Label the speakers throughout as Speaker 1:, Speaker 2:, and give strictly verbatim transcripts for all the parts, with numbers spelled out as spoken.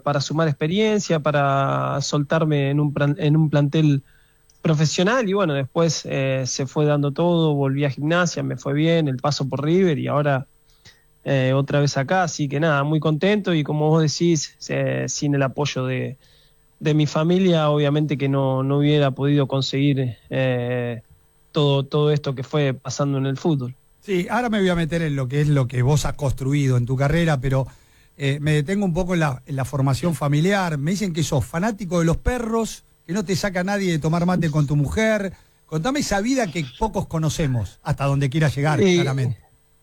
Speaker 1: para sumar experiencia, para soltarme en un, en un plantel profesional, y bueno, después eh, se fue dando todo, volví a Gimnasia, me fue bien, el paso por River y ahora eh, otra vez acá, así que nada, muy contento, y como vos decís, eh, sin el apoyo de, de mi familia, obviamente que no, no hubiera podido conseguir eh, todo, todo esto que fue pasando en el fútbol.
Speaker 2: Sí, ahora me voy a meter en lo que es lo que vos has construido en tu carrera, pero eh, me detengo un poco en la, en la formación familiar. Me dicen que sos fanático de los perros, que no te saca nadie de tomar mate con tu mujer. Contame esa vida que pocos conocemos, hasta donde quiera llegar,
Speaker 1: Eh,
Speaker 2: claramente.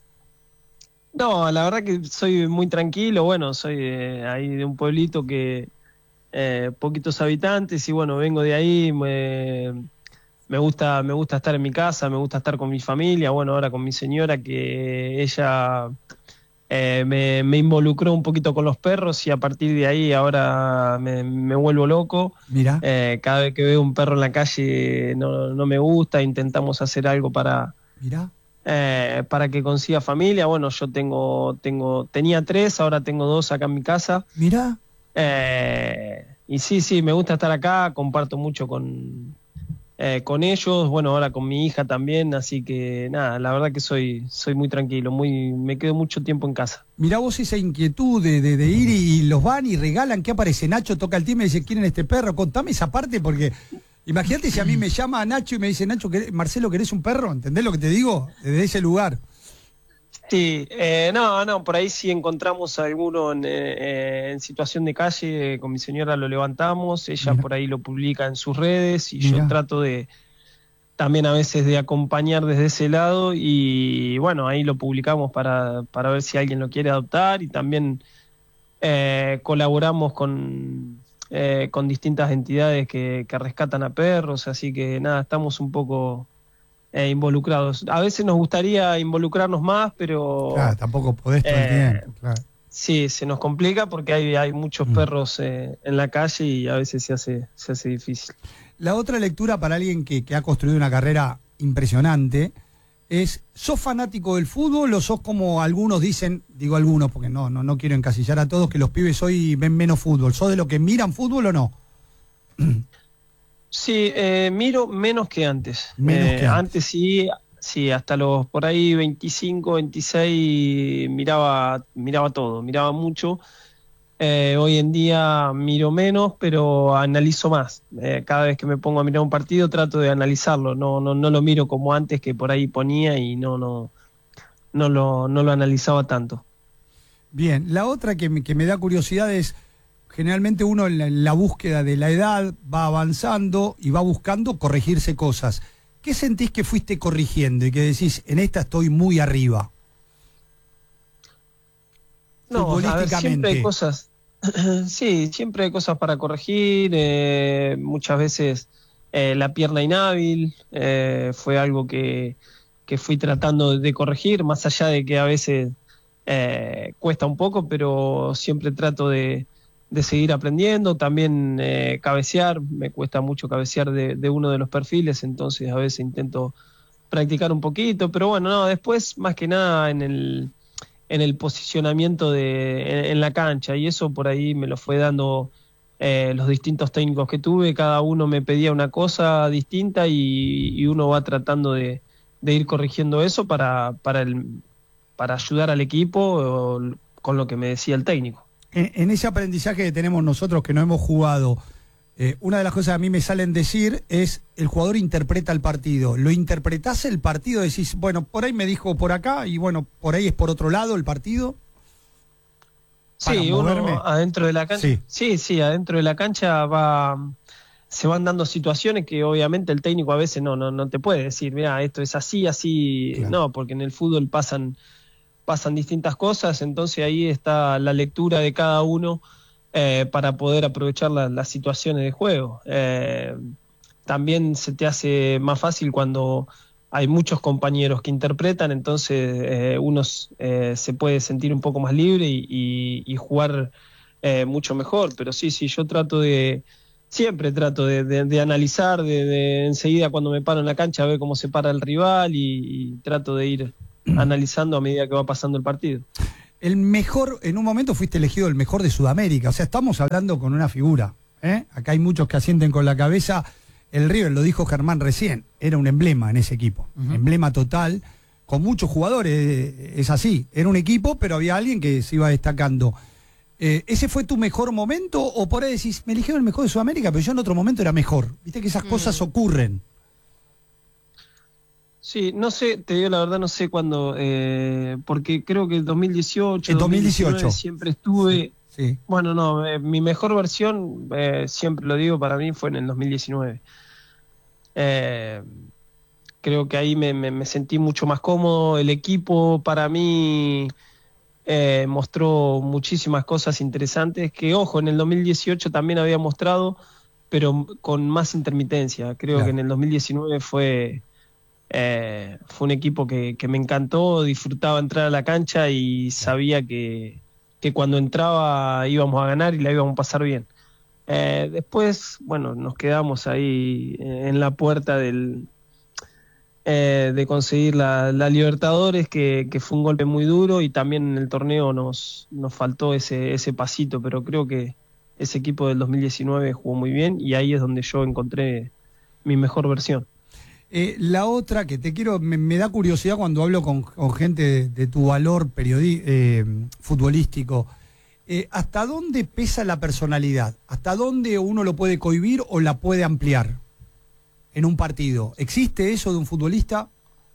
Speaker 1: No, la verdad que soy muy tranquilo, bueno, soy eh, ahí de un pueblito que eh, poquitos habitantes, y bueno, vengo de ahí, me, me gusta, me gusta estar en mi casa, me gusta estar con mi familia, bueno, ahora con mi señora, que ella eh, me, me involucró un poquito con los perros, y a partir de ahí ahora me, me vuelvo loco.
Speaker 2: Mira,
Speaker 1: Eh, cada vez que veo un perro en la calle no, no me gusta, intentamos hacer algo para
Speaker 2: mira.
Speaker 1: eh, para que consiga familia. Bueno, yo tengo, tengo, tenía tres, ahora tengo dos acá en mi casa.
Speaker 2: Mira,
Speaker 1: Eh, y sí, sí, me gusta estar acá, comparto mucho con, eh, con ellos, bueno, ahora con mi hija también, así que nada, la verdad que soy, soy muy tranquilo, muy, me quedo mucho tiempo en casa.
Speaker 2: mirá vos esa inquietud de, de, de ir y, y los van y regalan. ¿Qué aparece? Nacho toca el timbre y dice, ¿quieren este perro? Contame esa parte, porque imagínate si a mí me llama Nacho y me dice, Nacho, ¿querés- Marcelo, ¿querés un perro? ¿Entendés lo que te digo? Desde ese lugar.
Speaker 1: Sí, eh, no, no, por ahí si encontramos a alguno en, eh, en situación de calle, eh, con mi señora lo levantamos, ella
Speaker 2: Mira.
Speaker 1: por ahí lo publica en sus redes, y
Speaker 2: Mira.
Speaker 1: yo trato de también a veces de acompañar desde ese lado, y bueno, ahí lo publicamos para, para ver si alguien lo quiere adoptar, y también eh, colaboramos con, eh, con distintas entidades que, que rescatan a perros, así que nada, estamos un poco eh, involucrados. A veces nos gustaría involucrarnos más,
Speaker 2: Claro,
Speaker 1: pero
Speaker 2: tampoco podés todo el
Speaker 1: eh,
Speaker 2: tiempo, claro.
Speaker 1: sí, se nos complica porque hay, hay muchos
Speaker 2: Mm.
Speaker 1: perros eh, en la calle, y a veces se hace, se hace difícil.
Speaker 2: La otra lectura para alguien que, que ha construido una carrera impresionante es, ¿sos fanático del fútbol o sos como algunos dicen, digo algunos porque no, no, no quiero encasillar a todos, que los pibes hoy ven menos fútbol? ¿Sos de los que miran fútbol o no?
Speaker 1: Sí, eh, miro menos que antes.
Speaker 2: Menos
Speaker 1: Eh,
Speaker 2: que antes.
Speaker 1: antes sí, sí, hasta los por ahí veinticinco, veintiséis miraba, miraba todo, miraba mucho. Eh, hoy en día miro menos, pero analizo más. Eh, cada vez que me pongo a mirar un partido trato de analizarlo. No, no, no lo miro como antes, que por ahí ponía y no, no, no lo, no lo analizaba tanto.
Speaker 2: Bien, la otra que me, que me da curiosidad es, generalmente uno en la, en la búsqueda de la edad va avanzando y va buscando corregirse cosas. ¿Qué sentís que fuiste corrigiendo y que decís, en esta estoy muy arriba?
Speaker 1: No, a ver, siempre hay
Speaker 2: Futbolísticamente.
Speaker 1: cosas, sí, siempre hay cosas para corregir, eh, muchas veces eh, la pierna inhábil eh, fue algo que, que fui tratando de corregir, más allá de que a veces eh, cuesta un poco, pero siempre trato de, de seguir aprendiendo. También eh, cabecear, me cuesta mucho cabecear de, de uno de los perfiles, entonces a veces intento practicar un poquito, pero bueno, no, después más que nada en el en el posicionamiento de, en, en la cancha, y eso por ahí me lo fue dando eh, los distintos técnicos que tuve. Cada uno me pedía una cosa distinta, y, y uno va tratando de, de ir corrigiendo eso para, para, el, para ayudar al equipo, o, con lo que me decía el técnico.
Speaker 2: En, en ese aprendizaje que tenemos nosotros que no hemos jugado, eh, una de las cosas que a mí me salen decir es, el jugador interpreta el partido. ¿Lo interpretás el partido? Decís, bueno, por ahí me dijo por acá y bueno, por ahí es por otro lado el partido. Para
Speaker 1: Sí,
Speaker 2: moverme.
Speaker 1: uno adentro de la cancha,
Speaker 2: Sí.
Speaker 1: sí, sí, adentro de la cancha va, se van dando situaciones que obviamente el técnico a veces no, no, no te puede decir, mira, esto es así, así,
Speaker 2: Claro.
Speaker 1: no, porque en el fútbol pasan, pasan distintas cosas, entonces ahí está la lectura de cada uno eh, para poder aprovechar la, las situaciones de juego. Eh, también se te hace más fácil cuando hay muchos compañeros que interpretan, entonces eh, uno eh, se puede sentir un poco más libre y, y, y jugar eh, mucho mejor. Pero sí, sí, yo trato de, siempre trato de, de, de analizar, de, de enseguida cuando me paro en la cancha, ver cómo se para el rival, y, y trato de ir analizando a medida que va pasando el partido.
Speaker 2: El mejor, en un momento fuiste elegido el mejor de Sudamérica, o sea, estamos hablando con una figura, ¿eh? Acá hay muchos que asienten con la cabeza. El River, lo dijo Germán recién, era un emblema en ese equipo, uh-huh. emblema total, con muchos jugadores, es así, era un equipo, pero había alguien que se iba destacando. Eh, ¿Ese fue tu mejor momento? O por ahí decís, me eligieron el mejor de Sudamérica, pero yo en otro momento era mejor. Viste que esas mm. cosas ocurren.
Speaker 1: Sí, no sé, te digo la verdad, no sé cuándo, eh, porque creo que el dos mil dieciocho,
Speaker 2: el dos mil dieciocho
Speaker 1: siempre estuve...
Speaker 2: Sí, sí.
Speaker 1: Bueno, no, eh, mi mejor versión, eh, siempre lo digo, para mí fue en el dos mil diecinueve. Eh, creo que ahí me, me, me sentí mucho más cómodo, el equipo para mí... Eh, mostró muchísimas cosas interesantes que, ojo, en el dos mil dieciocho también había mostrado, pero con más intermitencia. Creo claro. que en el dos mil diecinueve fue, eh, fue un equipo que, que me encantó, disfrutaba entrar a la cancha y sabía que, que cuando entraba íbamos a ganar y la íbamos a pasar bien. Eh, después, bueno, nos quedamos ahí en la puerta del... Eh, de conseguir la, la Libertadores, que, que fue un golpe muy duro, y también en el torneo nos, nos faltó ese, ese pasito, pero creo que ese equipo del dos mil diecinueve jugó muy bien y ahí es donde yo encontré mi mejor versión.
Speaker 2: Eh, la otra que te quiero, me, me da curiosidad cuando hablo con, con gente de, de tu valor periodi- eh, futbolístico, eh, ¿hasta dónde pesa la personalidad? ¿Hasta dónde uno lo puede cohibir o la puede ampliar en un partido? ¿Existe eso de un futbolista?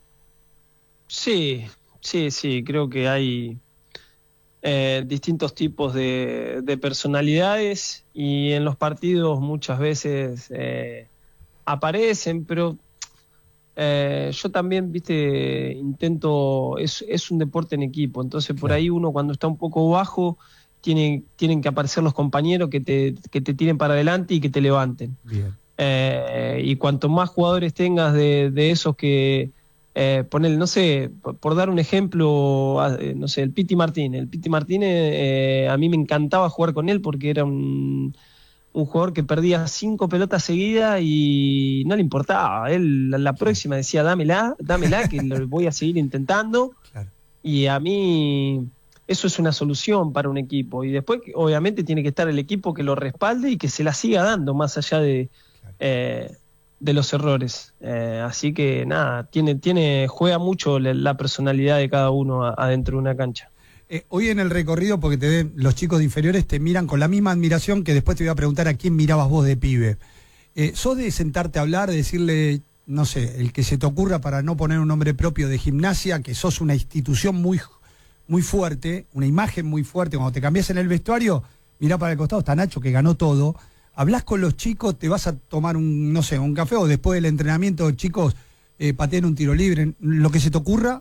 Speaker 1: Sí, sí, sí, creo que hay eh, distintos tipos de, de personalidades y en los partidos muchas veces eh, aparecen, pero eh, yo también, viste, intento, es, es un deporte en equipo, entonces por ahí uno cuando está un poco bajo tiene, tienen que aparecer los compañeros que te, que te tiren para adelante y que te levanten.
Speaker 2: Bien.
Speaker 1: Eh, y cuanto más jugadores tengas de, de esos que eh, poner, no sé, por, por dar un ejemplo, eh, no sé, el Piti Martínez. El Piti Martínez, eh, a mí me encantaba jugar con él porque era un, un jugador que perdía cinco pelotas seguidas y no le importaba. Él la, la próxima decía, dámela, dámela, que lo voy a seguir intentando. Claro. Y a mí eso es una solución para un equipo. Y después, obviamente, tiene que estar el equipo que lo respalde y que se la siga dando más allá de Eh, de los errores, eh, así que nada, tiene, tiene, juega mucho la, la personalidad de cada uno a, adentro de una cancha.
Speaker 2: Eh, hoy en el recorrido, porque te ven, los chicos de inferiores te miran con la misma admiración que después te voy a preguntar a quién mirabas vos de pibe. Eh, ¿Sos de sentarte a hablar, de decirle, no sé, el que se te ocurra para no poner un nombre propio de Gimnasia, que sos una institución muy, muy fuerte, una imagen muy fuerte, cuando te cambias en el vestuario, mirá para el costado, está Nacho que ganó todo? ¿Hablás con los chicos, te vas a tomar un, no sé, un café o después del entrenamiento, chicos, eh, pateen un tiro libre, lo que se te ocurra?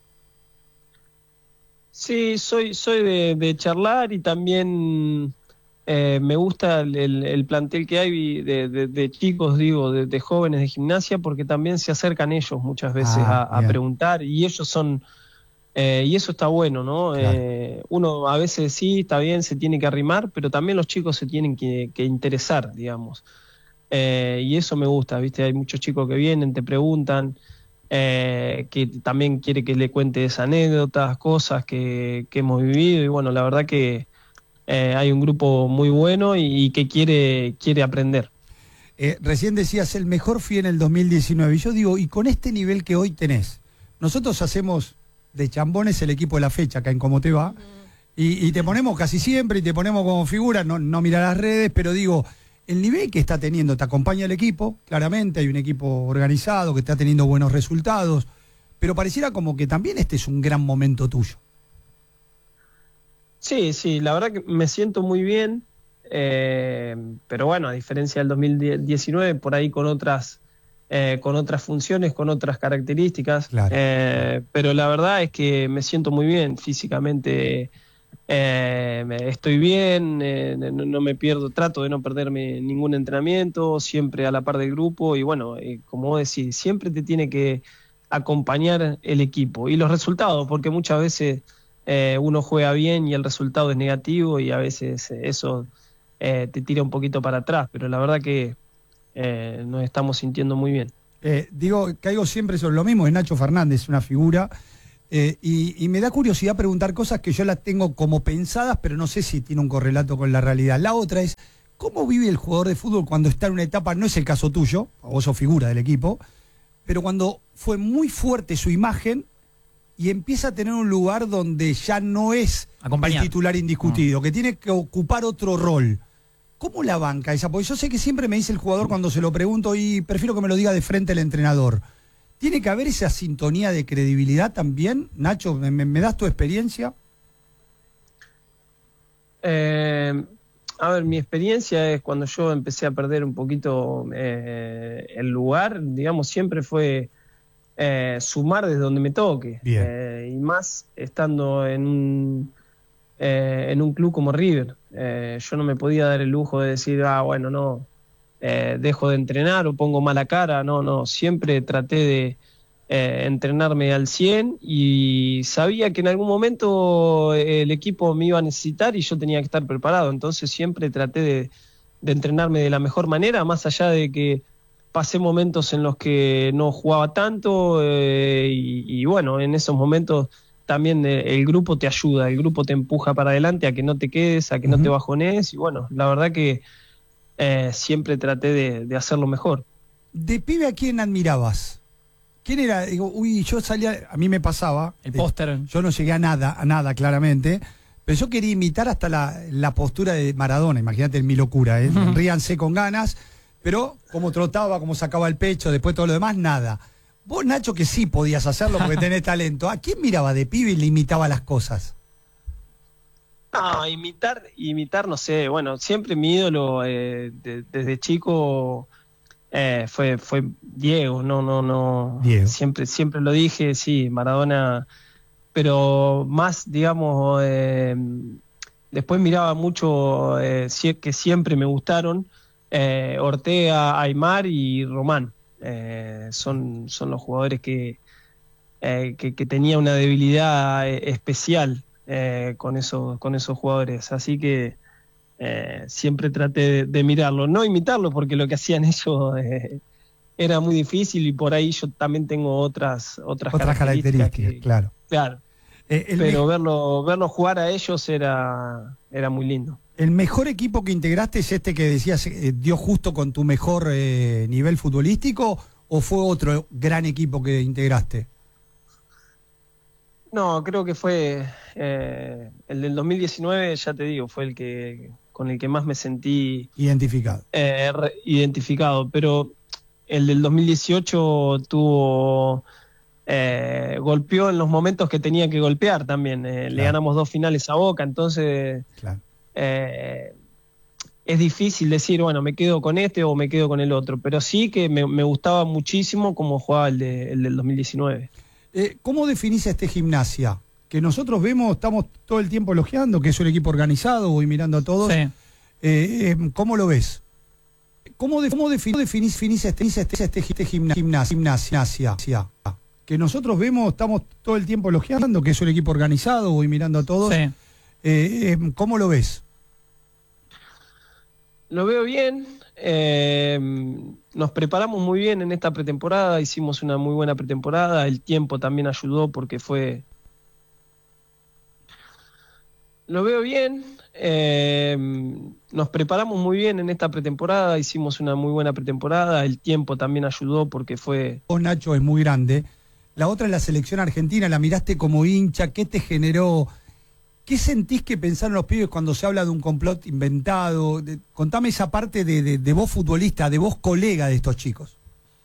Speaker 1: Sí, soy, soy de, de charlar y también eh, me gusta el, el, el plantel que hay de, de, de chicos, digo, de, de jóvenes de Gimnasia, porque también se acercan ellos muchas veces ah, a, a preguntar y ellos son... Eh, y eso está bueno, ¿no? Claro. Eh, uno a veces sí, está bien, se tiene que arrimar, pero también los chicos se tienen que, que interesar, digamos. Eh, y eso me gusta, ¿viste? Hay muchos chicos que vienen, te preguntan, eh, que también quiere que le cuentes anécdotas, cosas que, que hemos vivido. Y bueno, la verdad que eh, hay un grupo muy bueno y, y que quiere, quiere aprender.
Speaker 2: Eh, recién decías, el mejor fui en el dos mil diecinueve. Y yo digo, y con este nivel que hoy tenés, nosotros hacemos... de chambones el equipo de la fecha, acá en Cómo Te Va, y, y te ponemos casi siempre, y te ponemos como figura, no, no mirar las redes, pero digo, el nivel que está teniendo, te acompaña el equipo, claramente, hay un equipo organizado que está teniendo buenos resultados, pero pareciera como que también este es un gran momento tuyo.
Speaker 1: Sí, sí, la verdad que me siento muy bien, eh, pero bueno, a diferencia del dos mil diecinueve, por ahí con otras... Eh, con otras funciones, con otras características, claro. eh, pero la verdad es que me siento muy bien físicamente, eh, estoy bien, eh, no, no me pierdo, trato de no perderme ningún entrenamiento, siempre a la par del grupo y bueno, eh, como vos decís, siempre te tiene que acompañar el equipo y los resultados, porque muchas veces eh, uno juega bien y el resultado es negativo y a veces eso eh, te tira un poquito para atrás, pero la verdad que Eh, nos estamos sintiendo muy bien.
Speaker 2: Eh, digo, caigo siempre sobre lo mismo, es Nacho Fernández, una figura. Eh, y, y me da curiosidad preguntar cosas que yo las tengo como pensadas, pero no sé si tiene un correlato con la realidad. La otra es, ¿cómo vive el jugador de fútbol cuando está en una etapa, no es el caso tuyo, vos sos figura del equipo, pero cuando fue muy fuerte su imagen y empieza a tener un lugar donde ya no es
Speaker 3: Acompañar.
Speaker 2: el titular indiscutido, no. que tiene que ocupar otro rol? ¿Cómo la banca esa? Porque yo sé que siempre me dice el jugador cuando se lo pregunto y prefiero que me lo diga de frente el entrenador. ¿Tiene que haber esa sintonía de credibilidad también? Nacho, ¿me, me das tu experiencia?
Speaker 1: Eh, a ver, mi experiencia es cuando yo empecé a perder un poquito eh, el lugar, digamos, siempre fue eh, sumar desde donde me toque. Eh, y más estando en un, eh, en un club como River. Eh, yo no me podía dar el lujo de decir, ah, bueno, no... Eh, dejo de entrenar o pongo mala cara, no, no, siempre traté de eh, entrenarme al cien y sabía que en algún momento el equipo me iba a necesitar y yo tenía que estar preparado, entonces siempre traté de, de entrenarme de la mejor manera, más allá de que pasé momentos en los que no jugaba tanto eh, y, y bueno, en esos momentos también eh, el grupo te ayuda, el grupo te empuja para adelante a que no te quedes, a que uh-huh. no te bajones y bueno, la verdad que Eh, siempre traté de, de hacerlo mejor.
Speaker 2: ¿De pibe a quién admirabas? ¿Quién era? Digo, uy, yo salía, a mí me pasaba.
Speaker 3: El póster.
Speaker 2: Yo no llegué a nada, a nada claramente, pero yo quería imitar hasta la, la postura de Maradona, imagínate mi locura, ¿eh? Uh-huh. Ríanse con ganas, pero cómo trotaba, cómo sacaba el pecho, después todo lo demás, nada. Vos, Nacho, que sí podías hacerlo porque tenés talento, ¿a quién miraba de pibe y le imitaba las cosas?
Speaker 1: No, imitar, imitar, no sé, bueno, siempre mi ídolo eh, de, desde chico eh, fue fue Diego, no, no, no,
Speaker 2: Diego.
Speaker 1: siempre siempre lo dije, sí, Maradona, pero más, digamos, eh, después miraba mucho eh, que siempre me gustaron, eh, Ortega, Aimar y Román, eh, son, son los jugadores que, eh, que, que tenía una debilidad eh, especial. Eh, con esos con esos jugadores, así que eh, siempre traté de, de mirarlo, no imitarlo porque lo que hacían ellos eh, era muy difícil y por ahí yo también tengo otras otras,
Speaker 2: otras características,
Speaker 1: características que,
Speaker 2: claro,
Speaker 1: claro. Eh, pero me... verlo verlo jugar a ellos era era muy lindo.
Speaker 2: ¿El mejor equipo que integraste es este que decías eh, dio justo con tu mejor eh, nivel futbolístico o fue otro gran equipo que integraste?
Speaker 1: No, creo que fue eh, el del dos mil diecinueve, ya te digo, fue el que con el que más me sentí
Speaker 2: identificado.
Speaker 1: Eh, re, identificado, pero el del dos mil dieciocho tuvo eh, golpeó en los momentos que tenía que golpear también. Eh, claro. Le ganamos dos finales a Boca, entonces claro. eh, es difícil decir, bueno, me quedo con este o me quedo con el otro, pero sí que me, me gustaba muchísimo cómo jugaba el, de, el del dos mil diecinueve.
Speaker 2: Eh, ¿Cómo definís este Gimnasia? Que nosotros vemos, estamos todo el tiempo elogiando, que es un equipo organizado, voy mirando a todos. Sí. Eh, eh, ¿Cómo lo ves? ¿Cómo, de, cómo definís, definís, definís este, este, este, este gimnasia, gimnasia? Que nosotros vemos, estamos todo el tiempo elogiando, que es un equipo organizado, voy mirando a todos. Sí. Eh, eh, ¿Cómo lo ves?
Speaker 1: Lo veo bien. Eh, nos preparamos muy bien en esta pretemporada, hicimos una muy buena pretemporada, el tiempo también ayudó porque fue... Lo veo bien, eh, nos preparamos muy bien en esta pretemporada, hicimos una muy buena pretemporada, el tiempo también ayudó porque fue...
Speaker 2: Oh, Nacho, es muy grande. La otra es la selección argentina, la miraste como hincha, ¿qué te generó? ¿Qué sentís que pensaron los pibes cuando se habla de un complot inventado? De, contame esa parte de, de, de vos futbolista, de vos colega de estos chicos.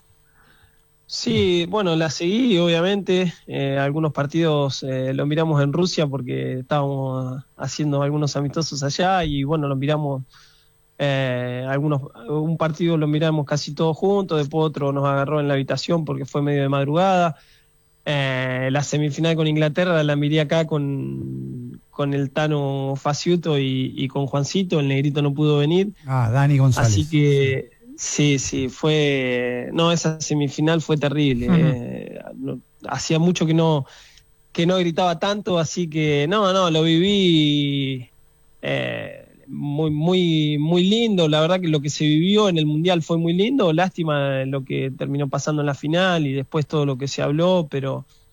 Speaker 1: Sí, bueno, la seguí obviamente, eh, algunos partidos eh, lo miramos en Rusia porque estábamos haciendo algunos amistosos allá y bueno, lo miramos, eh, algunos un partido lo miramos casi todos juntos, después otro nos agarró en la habitación porque fue medio de madrugada. Eh, la semifinal con Inglaterra la miré acá con, con el Tano Faciuto y, y con Juancito, el negrito no pudo venir.
Speaker 2: Ah, Dani González.
Speaker 1: Así que sí, sí, fue... No, esa semifinal fue terrible. Uh-huh. eh, no, hacía mucho que no, que no gritaba tanto, así que no, no, lo viví eh, muy, muy, muy lindo. La verdad que lo que se vivió en el Mundial fue muy lindo. Lástima lo que terminó pasando en la final y después todo lo que se habló, pero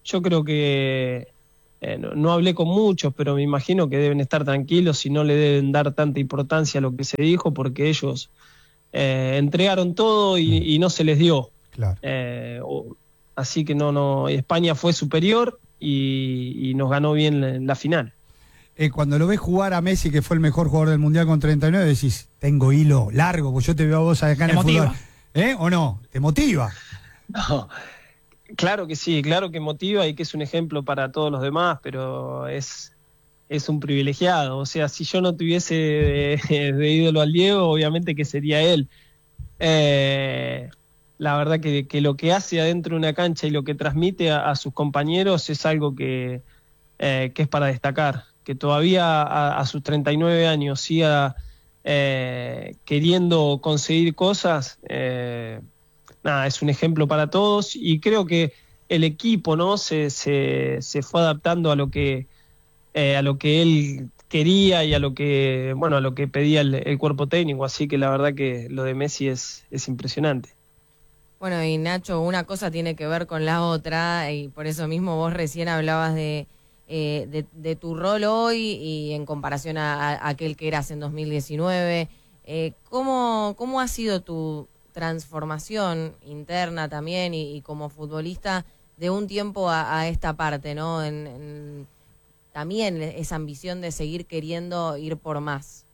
Speaker 1: yo creo que eh, no, no hablé con muchos, pero me imagino que deben estar tranquilos y no le deben dar tanta importancia a lo que se dijo, porque ellos eh, entregaron todo y, y no se les dio.
Speaker 2: Claro.
Speaker 1: Eh, o, así que no, no, España fue superior y, y nos ganó bien la, la final.
Speaker 2: Eh, cuando lo ves jugar a Messi, que fue el mejor jugador del Mundial con treinta y nueve, decís, tengo hilo largo, pues yo te veo a vos acá en el fútbol. ¿Eh? ¿O no? ¿Te motiva?
Speaker 1: No, claro que sí, claro que motiva y que es un ejemplo para todos los demás, pero es, es un privilegiado. O sea, si yo no tuviese de, de ídolo al Diego, obviamente que sería él. Eh, la verdad que, que lo que hace adentro de una cancha y lo que transmite a, a sus compañeros es algo que, eh, que es para destacar. Que todavía a, a sus treinta y nueve años siga eh, queriendo conseguir cosas, eh, nada, es un ejemplo para todos, y creo que el equipo, ¿no?, se, se, se fue adaptando a lo que eh, a lo que él quería y a lo que, bueno, a lo que pedía el, el cuerpo técnico, así que la verdad que lo de Messi es, es impresionante.
Speaker 3: Bueno, y Nacho, una cosa tiene que ver con la otra, y por eso mismo vos recién hablabas de Eh, de, de tu rol hoy y en comparación a, a aquel que eras en dos mil diecinueve. Eh, ¿cómo, ¿Cómo ha sido tu transformación interna también y, y como futbolista de un tiempo a, a esta parte, ¿no? En, en, también esa ambición de seguir queriendo ir por más.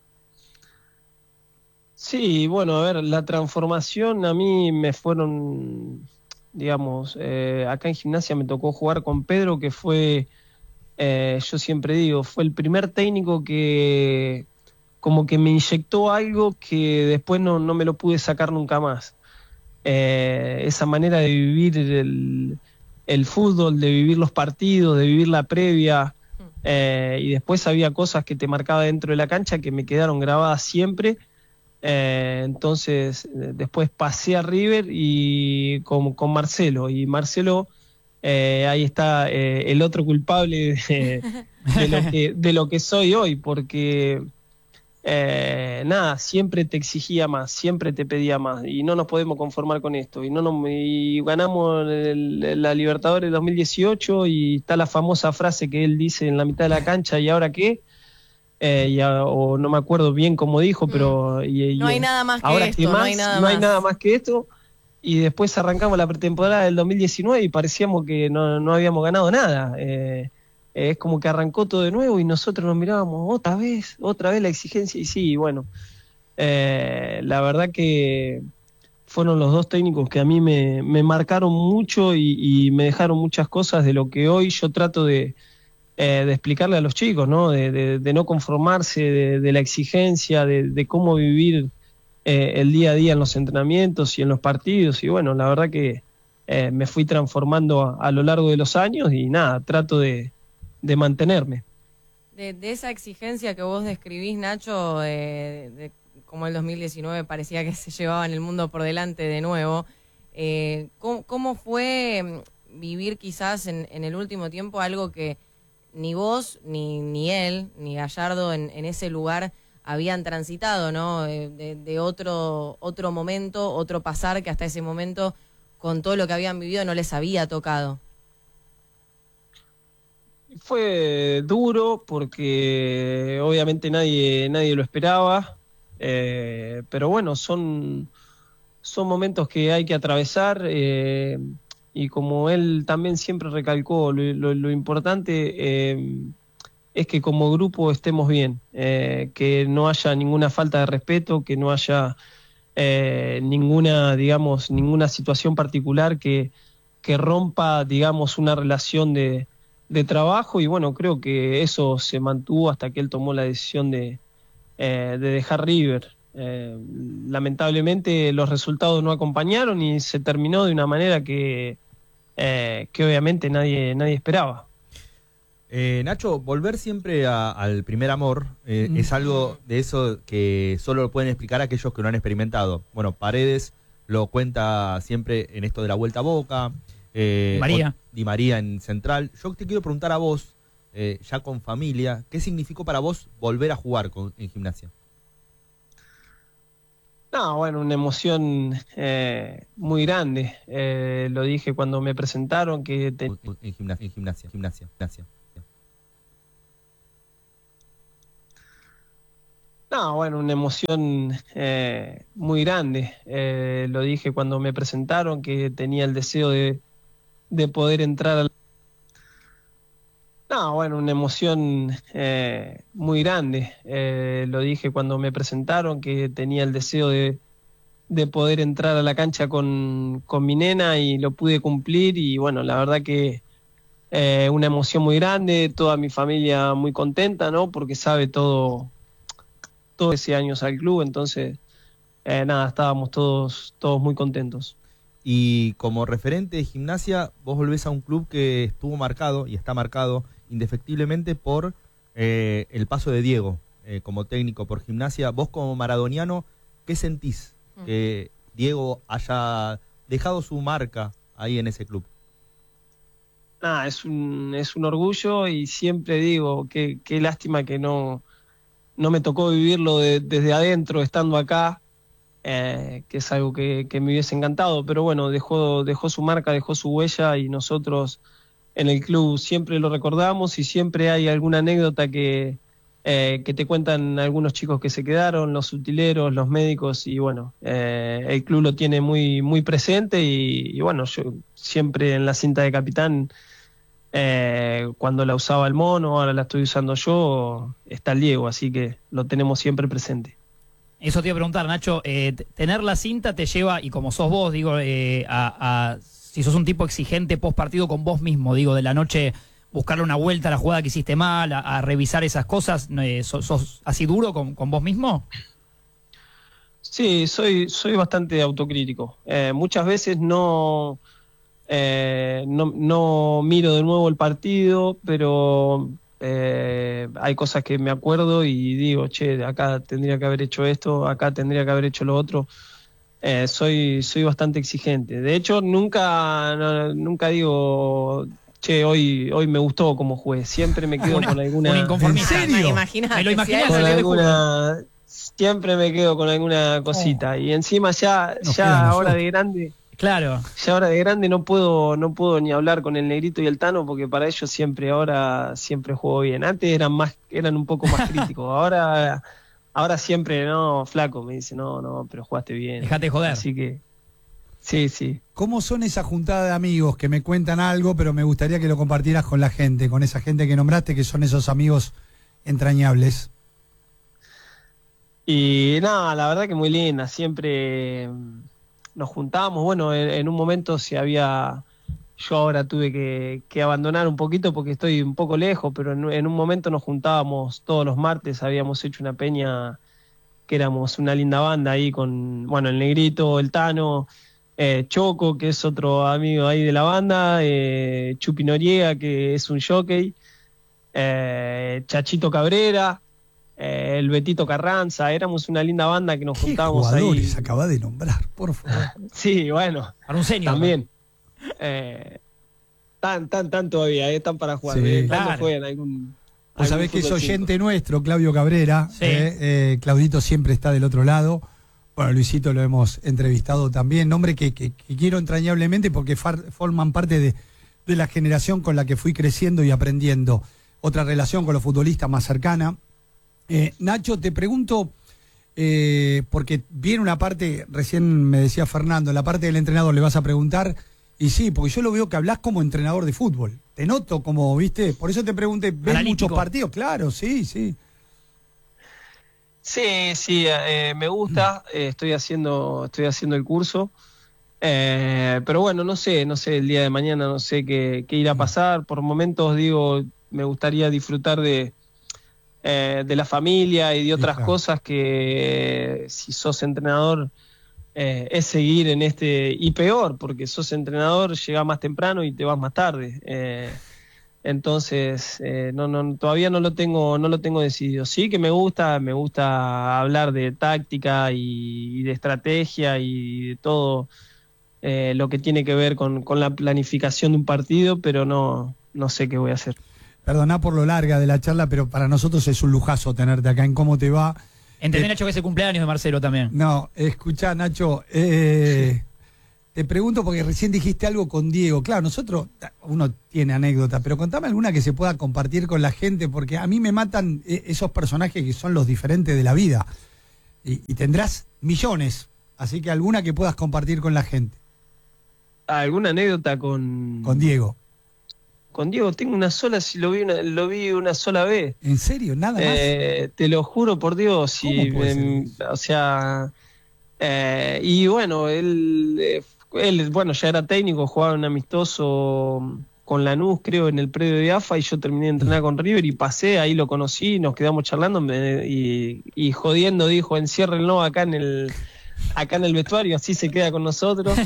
Speaker 1: Sí, bueno, a ver, la transformación a mí me fueron, digamos, eh, acá en Gimnasia me tocó jugar con Pedro, que fue... Eh, yo siempre digo, fue el primer técnico que como que me inyectó algo que después no, no me lo pude sacar nunca más. Eh, esa manera de vivir el, el fútbol, de vivir los partidos, de vivir la previa, eh, y después había cosas que te marcaba dentro de la cancha que me quedaron grabadas siempre. Eh, entonces, después pasé a River y con, con Marcelo, y Marcelo... Eh, ahí está eh, el otro culpable de, de, lo que, de lo que soy hoy, porque eh, nada, siempre te exigía más, siempre te pedía más, y no nos podemos conformar con esto. Y no nos, y ganamos el, la Libertadores dos mil dieciocho, y está la famosa frase que él dice en la mitad de la cancha: ¿y ahora qué? Eh, y a, o no me acuerdo bien cómo dijo, pero... Y, y,
Speaker 3: no hay nada más que
Speaker 1: ahora
Speaker 3: esto,
Speaker 1: ¿qué más?
Speaker 3: no hay nada
Speaker 1: no
Speaker 3: más.
Speaker 1: hay nada más que esto. Y después arrancamos la pretemporada del dos mil diecinueve y parecíamos que no, no habíamos ganado nada. Eh, eh, es como que arrancó todo de nuevo y nosotros nos mirábamos otra vez, otra vez la exigencia. Y sí, bueno, eh, la verdad que fueron los dos técnicos que a mí me, me marcaron mucho y, y me dejaron muchas cosas de lo que hoy yo trato de, eh, de explicarle a los chicos, ¿no? De, de, de no conformarse, de, de la exigencia, de, de cómo vivir Eh, el día a día en los entrenamientos y en los partidos. Y bueno, la verdad que eh, me fui transformando a, a lo largo de los años y nada, trato de, de mantenerme.
Speaker 3: De, de esa exigencia que vos describís, Nacho, eh, de como el dos mil diecinueve parecía que se llevaban el mundo por delante de nuevo, eh, ¿cómo, ¿cómo fue vivir quizás en, en el último tiempo algo que ni vos, ni, ni él, ni Gallardo en, en ese lugar habían transitado, ¿no? De, de otro otro momento, otro pasar que hasta ese momento, con todo lo que habían vivido, no les había tocado?
Speaker 1: Fue duro porque obviamente nadie, nadie lo esperaba, eh, pero bueno, son, son momentos que hay que atravesar, eh, y como él también siempre recalcó, lo, lo, lo importante... Eh, es que como grupo estemos bien, eh, que no haya ninguna falta de respeto, que no haya eh, ninguna, digamos, ninguna situación particular que, que rompa, digamos, una relación de, de trabajo. Y bueno, creo que eso se mantuvo hasta que él tomó la decisión de, eh, de dejar River. Eh, lamentablemente los resultados no acompañaron y se terminó de una manera que, eh, que obviamente nadie, nadie esperaba.
Speaker 4: Eh, Nacho, volver siempre a, al primer amor eh, mm. es algo de eso que solo lo pueden explicar aquellos que lo han experimentado. Bueno, Paredes lo cuenta siempre en esto de la vuelta a Boca, eh,
Speaker 5: Di María.
Speaker 4: Di María en Central. Yo te quiero preguntar a vos, eh, ya con familia, ¿qué significó para vos volver a jugar con, en Gimnasia?
Speaker 1: No, bueno, una emoción eh, muy grande. Eh, lo dije cuando me presentaron que te...
Speaker 4: En gimnasia, en gimnasia, gimnasia, gimnasia.
Speaker 1: No, bueno, una emoción eh, muy grande. Eh, lo dije cuando me presentaron que tenía el deseo de, de poder entrar al... No, bueno, una emoción eh, muy grande. Eh, lo dije cuando me presentaron que tenía el deseo de, de poder entrar a la cancha con, con mi nena y lo pude cumplir y bueno, la verdad que eh, una emoción muy grande, toda mi familia muy contenta, ¿no? Porque sabe todo, todo ese años al club, entonces eh, nada, estábamos todos, todos muy contentos.
Speaker 4: Y como referente de Gimnasia, vos volvés a un club que estuvo marcado y está marcado indefectiblemente por eh, el paso de Diego eh, como técnico por Gimnasia. Vos como maradoniano, ¿qué sentís que Diego haya dejado su marca ahí en ese club?
Speaker 1: Nada, es un, es un orgullo y siempre digo que qué lástima que no, no me tocó vivirlo de, desde adentro, estando acá, eh, que es algo que, que me hubiese encantado, pero bueno, dejó, dejó su marca, dejó su huella y nosotros en el club siempre lo recordamos y siempre hay alguna anécdota que, eh, que te cuentan algunos chicos que se quedaron, los utileros, los médicos y bueno, eh, el club lo tiene muy, muy presente y, y bueno, yo siempre en la cinta de capitán, eh, cuando la usaba el mono, ahora la estoy usando yo, está el Diego, así que lo tenemos siempre presente.
Speaker 5: Eso te iba a preguntar, Nacho, eh, tener la cinta te lleva, y como sos vos, digo, eh, a... a si sos un tipo exigente post partido con vos mismo, digo, de la noche buscarle una vuelta a la jugada que hiciste mal, a, a revisar esas cosas, eh, ¿sos, sos así duro con, con vos mismo?
Speaker 1: Sí, soy, soy bastante autocrítico. Eh, muchas veces no, eh, no, no miro de nuevo el partido, pero eh, hay cosas que me acuerdo y digo, che, acá tendría que haber hecho esto, acá tendría que haber hecho lo otro. Eh, soy soy bastante exigente. De hecho, nunca no, nunca digo, che, hoy hoy me gustó como jugué. Siempre me quedo
Speaker 5: una,
Speaker 1: con alguna...
Speaker 5: ¿Un inconformista?
Speaker 2: ¿En serio?
Speaker 3: Imagínate,
Speaker 5: Me lo imaginé
Speaker 3: si
Speaker 5: con
Speaker 3: hay-
Speaker 1: alguna, siempre me quedo con alguna cosita.
Speaker 2: Oh.
Speaker 1: Y encima ya,
Speaker 2: Nos
Speaker 1: ya
Speaker 2: queda a
Speaker 1: ahora
Speaker 2: nosotros.
Speaker 1: de grande,
Speaker 5: Claro.
Speaker 1: ya ahora de grande no puedo, no puedo ni hablar con el Negrito y el Tano, porque para ellos siempre ahora siempre juego bien. Antes eran más, eran un poco más críticos. Ahora, ahora siempre, no, flaco, me dice, no, no, pero jugaste bien.
Speaker 5: Dejate joder.
Speaker 1: Así que, sí, sí.
Speaker 2: ¿Cómo son esa juntada de amigos que me cuentan algo, pero me gustaría que lo compartieras con la gente, con esa gente que nombraste, que son esos amigos entrañables?
Speaker 1: Y nada, la verdad que muy linda, siempre mm, nos juntábamos, bueno, en, en un momento si había, yo ahora tuve que, que abandonar un poquito porque estoy un poco lejos, pero en, en un momento nos juntábamos todos los martes, habíamos hecho una peña que éramos una linda banda ahí con, bueno, el Negrito, el Tano, eh, Choco, que es otro amigo ahí de la banda, eh, Chupi Noriega, que es un jockey, eh, Chachito Cabrera, eh, el Betito Carranza, éramos una linda banda que nos
Speaker 2: ¿Qué
Speaker 1: juntábamos
Speaker 2: jugadores
Speaker 1: ahí.
Speaker 2: acabas de nombrar, por favor?
Speaker 1: Sí, bueno,
Speaker 5: Para un senior.
Speaker 1: también. Eh, tan, tan, tan todavía, eh, están para jugar.
Speaker 2: Sí.
Speaker 1: eh, ¿Cuándo
Speaker 5: Claro.
Speaker 1: juegan algún...
Speaker 2: Vos
Speaker 1: algún
Speaker 2: sabés que es
Speaker 1: fútbol cinco?
Speaker 2: oyente nuestro, Claudio Cabrera.
Speaker 5: Sí.
Speaker 2: eh, eh, Claudito siempre está del otro lado. Bueno, Luisito lo hemos entrevistado también. Nombre que, que, que quiero entrañablemente porque far, forman parte de, de la generación con la que fui creciendo y aprendiendo. Otra relación con los futbolistas más cercana. Eh, Nacho, te pregunto, eh, porque viene una parte, recién me decía Fernando, la parte del entrenador le vas a preguntar, y sí, porque yo lo veo que hablas como entrenador de fútbol. Te noto como, viste, por eso te pregunté, ¿ves
Speaker 5: Analítico.
Speaker 2: muchos partidos? Claro, sí, sí.
Speaker 1: Sí, sí, eh, me gusta, eh, estoy haciendo, estoy haciendo el curso, eh, pero bueno, no sé, no sé, el día de mañana no sé qué, qué irá a pasar, por momentos digo, me gustaría disfrutar de, eh, de la familia y de otras
Speaker 2: claro.
Speaker 1: cosas que eh, si sos entrenador eh, es seguir en este, y peor, porque sos entrenador, llegás más temprano y te vas más tarde, eh, entonces eh, no, no, todavía no lo tengo, no lo tengo decidido. Sí que me gusta, me gusta hablar de táctica y, y de estrategia y de todo eh, lo que tiene que ver con, con la planificación de un partido, pero no, no sé qué voy a hacer.
Speaker 2: Perdoná por lo larga de la charla, pero para nosotros es un lujazo tenerte acá en Cómo Te Va.
Speaker 5: Entendí,
Speaker 2: Eh,
Speaker 5: Nacho, que es el cumpleaños de Marcelo también.
Speaker 2: No, escuchá, Nacho, eh, te pregunto porque recién dijiste algo con Diego. Claro, nosotros, uno tiene anécdota, pero contame alguna que se pueda compartir con la gente, porque a mí me matan eh, esos personajes que son los diferentes de la vida. Y, y tendrás millones, así que alguna que puedas compartir con la gente.
Speaker 1: ¿Alguna anécdota con,
Speaker 2: Con Diego.
Speaker 1: con Diego? Tengo una sola, si lo vi una, lo vi una sola vez.
Speaker 2: ¿En serio? ¿Nada más?
Speaker 1: Eh, te lo juro por Dios. Si,
Speaker 2: ¿Cómo puede
Speaker 1: em,
Speaker 2: ser?
Speaker 1: o sea, eh, y bueno, él, eh, él, bueno, ya era técnico, jugaba un amistoso con Lanús, creo, en el predio de A F A, y yo terminé de entrenar con River y pasé, ahí lo conocí, nos quedamos charlando me- y, y jodiendo dijo, enciérrenlo acá en el, acá en el vestuario, así se queda con nosotros.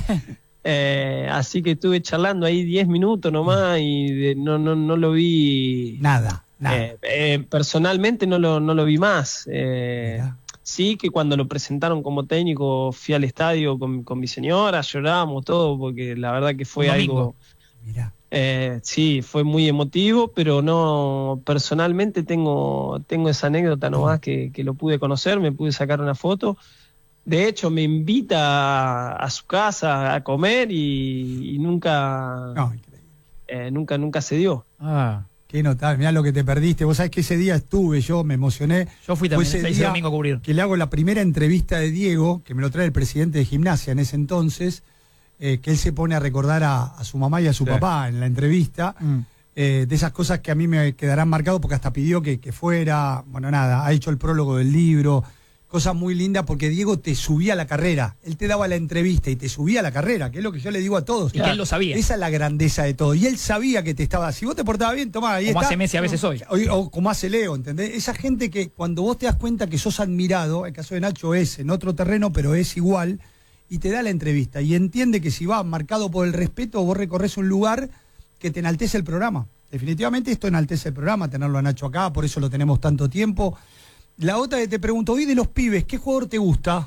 Speaker 1: Eh, así que estuve charlando ahí diez minutos nomás y de- no, no, no lo vi.
Speaker 2: Nada, nada.
Speaker 1: Eh, eh, personalmente no lo, no lo vi más. Eh,
Speaker 2: Mirá.
Speaker 1: sí que cuando lo presentaron como técnico fui al estadio con, con mi señora, lloramos todo, porque la verdad que fue
Speaker 5: Un domingo.
Speaker 1: algo...
Speaker 2: Mirá.
Speaker 1: Eh, sí, fue muy emotivo, pero no, personalmente tengo, tengo esa anécdota nomás que, que lo pude conocer, me pude sacar una foto. De hecho, me invita a, a su casa a comer y, y nunca,
Speaker 2: No, increíble.
Speaker 1: eh, nunca, nunca se dio.
Speaker 5: Ah,
Speaker 2: Qué notable, mirá lo que te perdiste. Vos sabés que ese día estuve, yo me emocioné.
Speaker 5: yo fui
Speaker 2: Fue
Speaker 5: también
Speaker 2: ese
Speaker 5: ese, ese
Speaker 2: día
Speaker 5: domingo a cubrir.
Speaker 2: que le hago la primera entrevista de Diego, que me lo trae el presidente de Gimnasia en ese entonces, eh, que él se pone a recordar a, a su mamá y a su
Speaker 4: Sí.
Speaker 2: papá en la entrevista,
Speaker 5: Mm.
Speaker 2: eh, de esas cosas que a mí me quedarán marcados porque hasta pidió que, que fuera, bueno, nada, ha hecho el prólogo del libro, cosas muy lindas porque Diego te subía a la carrera, él te daba la entrevista y te subía a la carrera, que es lo que yo le digo a todos.
Speaker 5: Y que él lo sabía.
Speaker 2: Esa es la grandeza de todo. Y él sabía que te estaba, si vos te portabas bien, tomá, ahí
Speaker 5: Como
Speaker 2: está.
Speaker 5: hace Messi a veces hoy.
Speaker 2: O, o como hace Leo, ¿entendés? Esa gente que cuando vos te das cuenta que sos admirado, el caso de Nacho es en otro terreno, pero es igual, y te da la entrevista y entiende que si va marcado por el respeto, vos recorres un lugar que te enaltece el programa. Definitivamente esto enaltece el programa, tenerlo a Nacho acá, por eso lo tenemos tanto tiempo. La otra que te pregunto, hoy de los pibes, ¿qué jugador te gusta?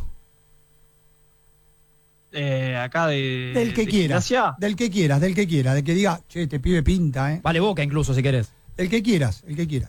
Speaker 1: Eh, acá de,
Speaker 2: Del que
Speaker 1: de
Speaker 2: quieras.
Speaker 1: Gimnasia.
Speaker 2: Del que quieras, del que quieras, del que diga, che, este pibe pinta, ¿eh?
Speaker 5: Vale Boca incluso, si querés.
Speaker 2: El que quieras, el que quieras.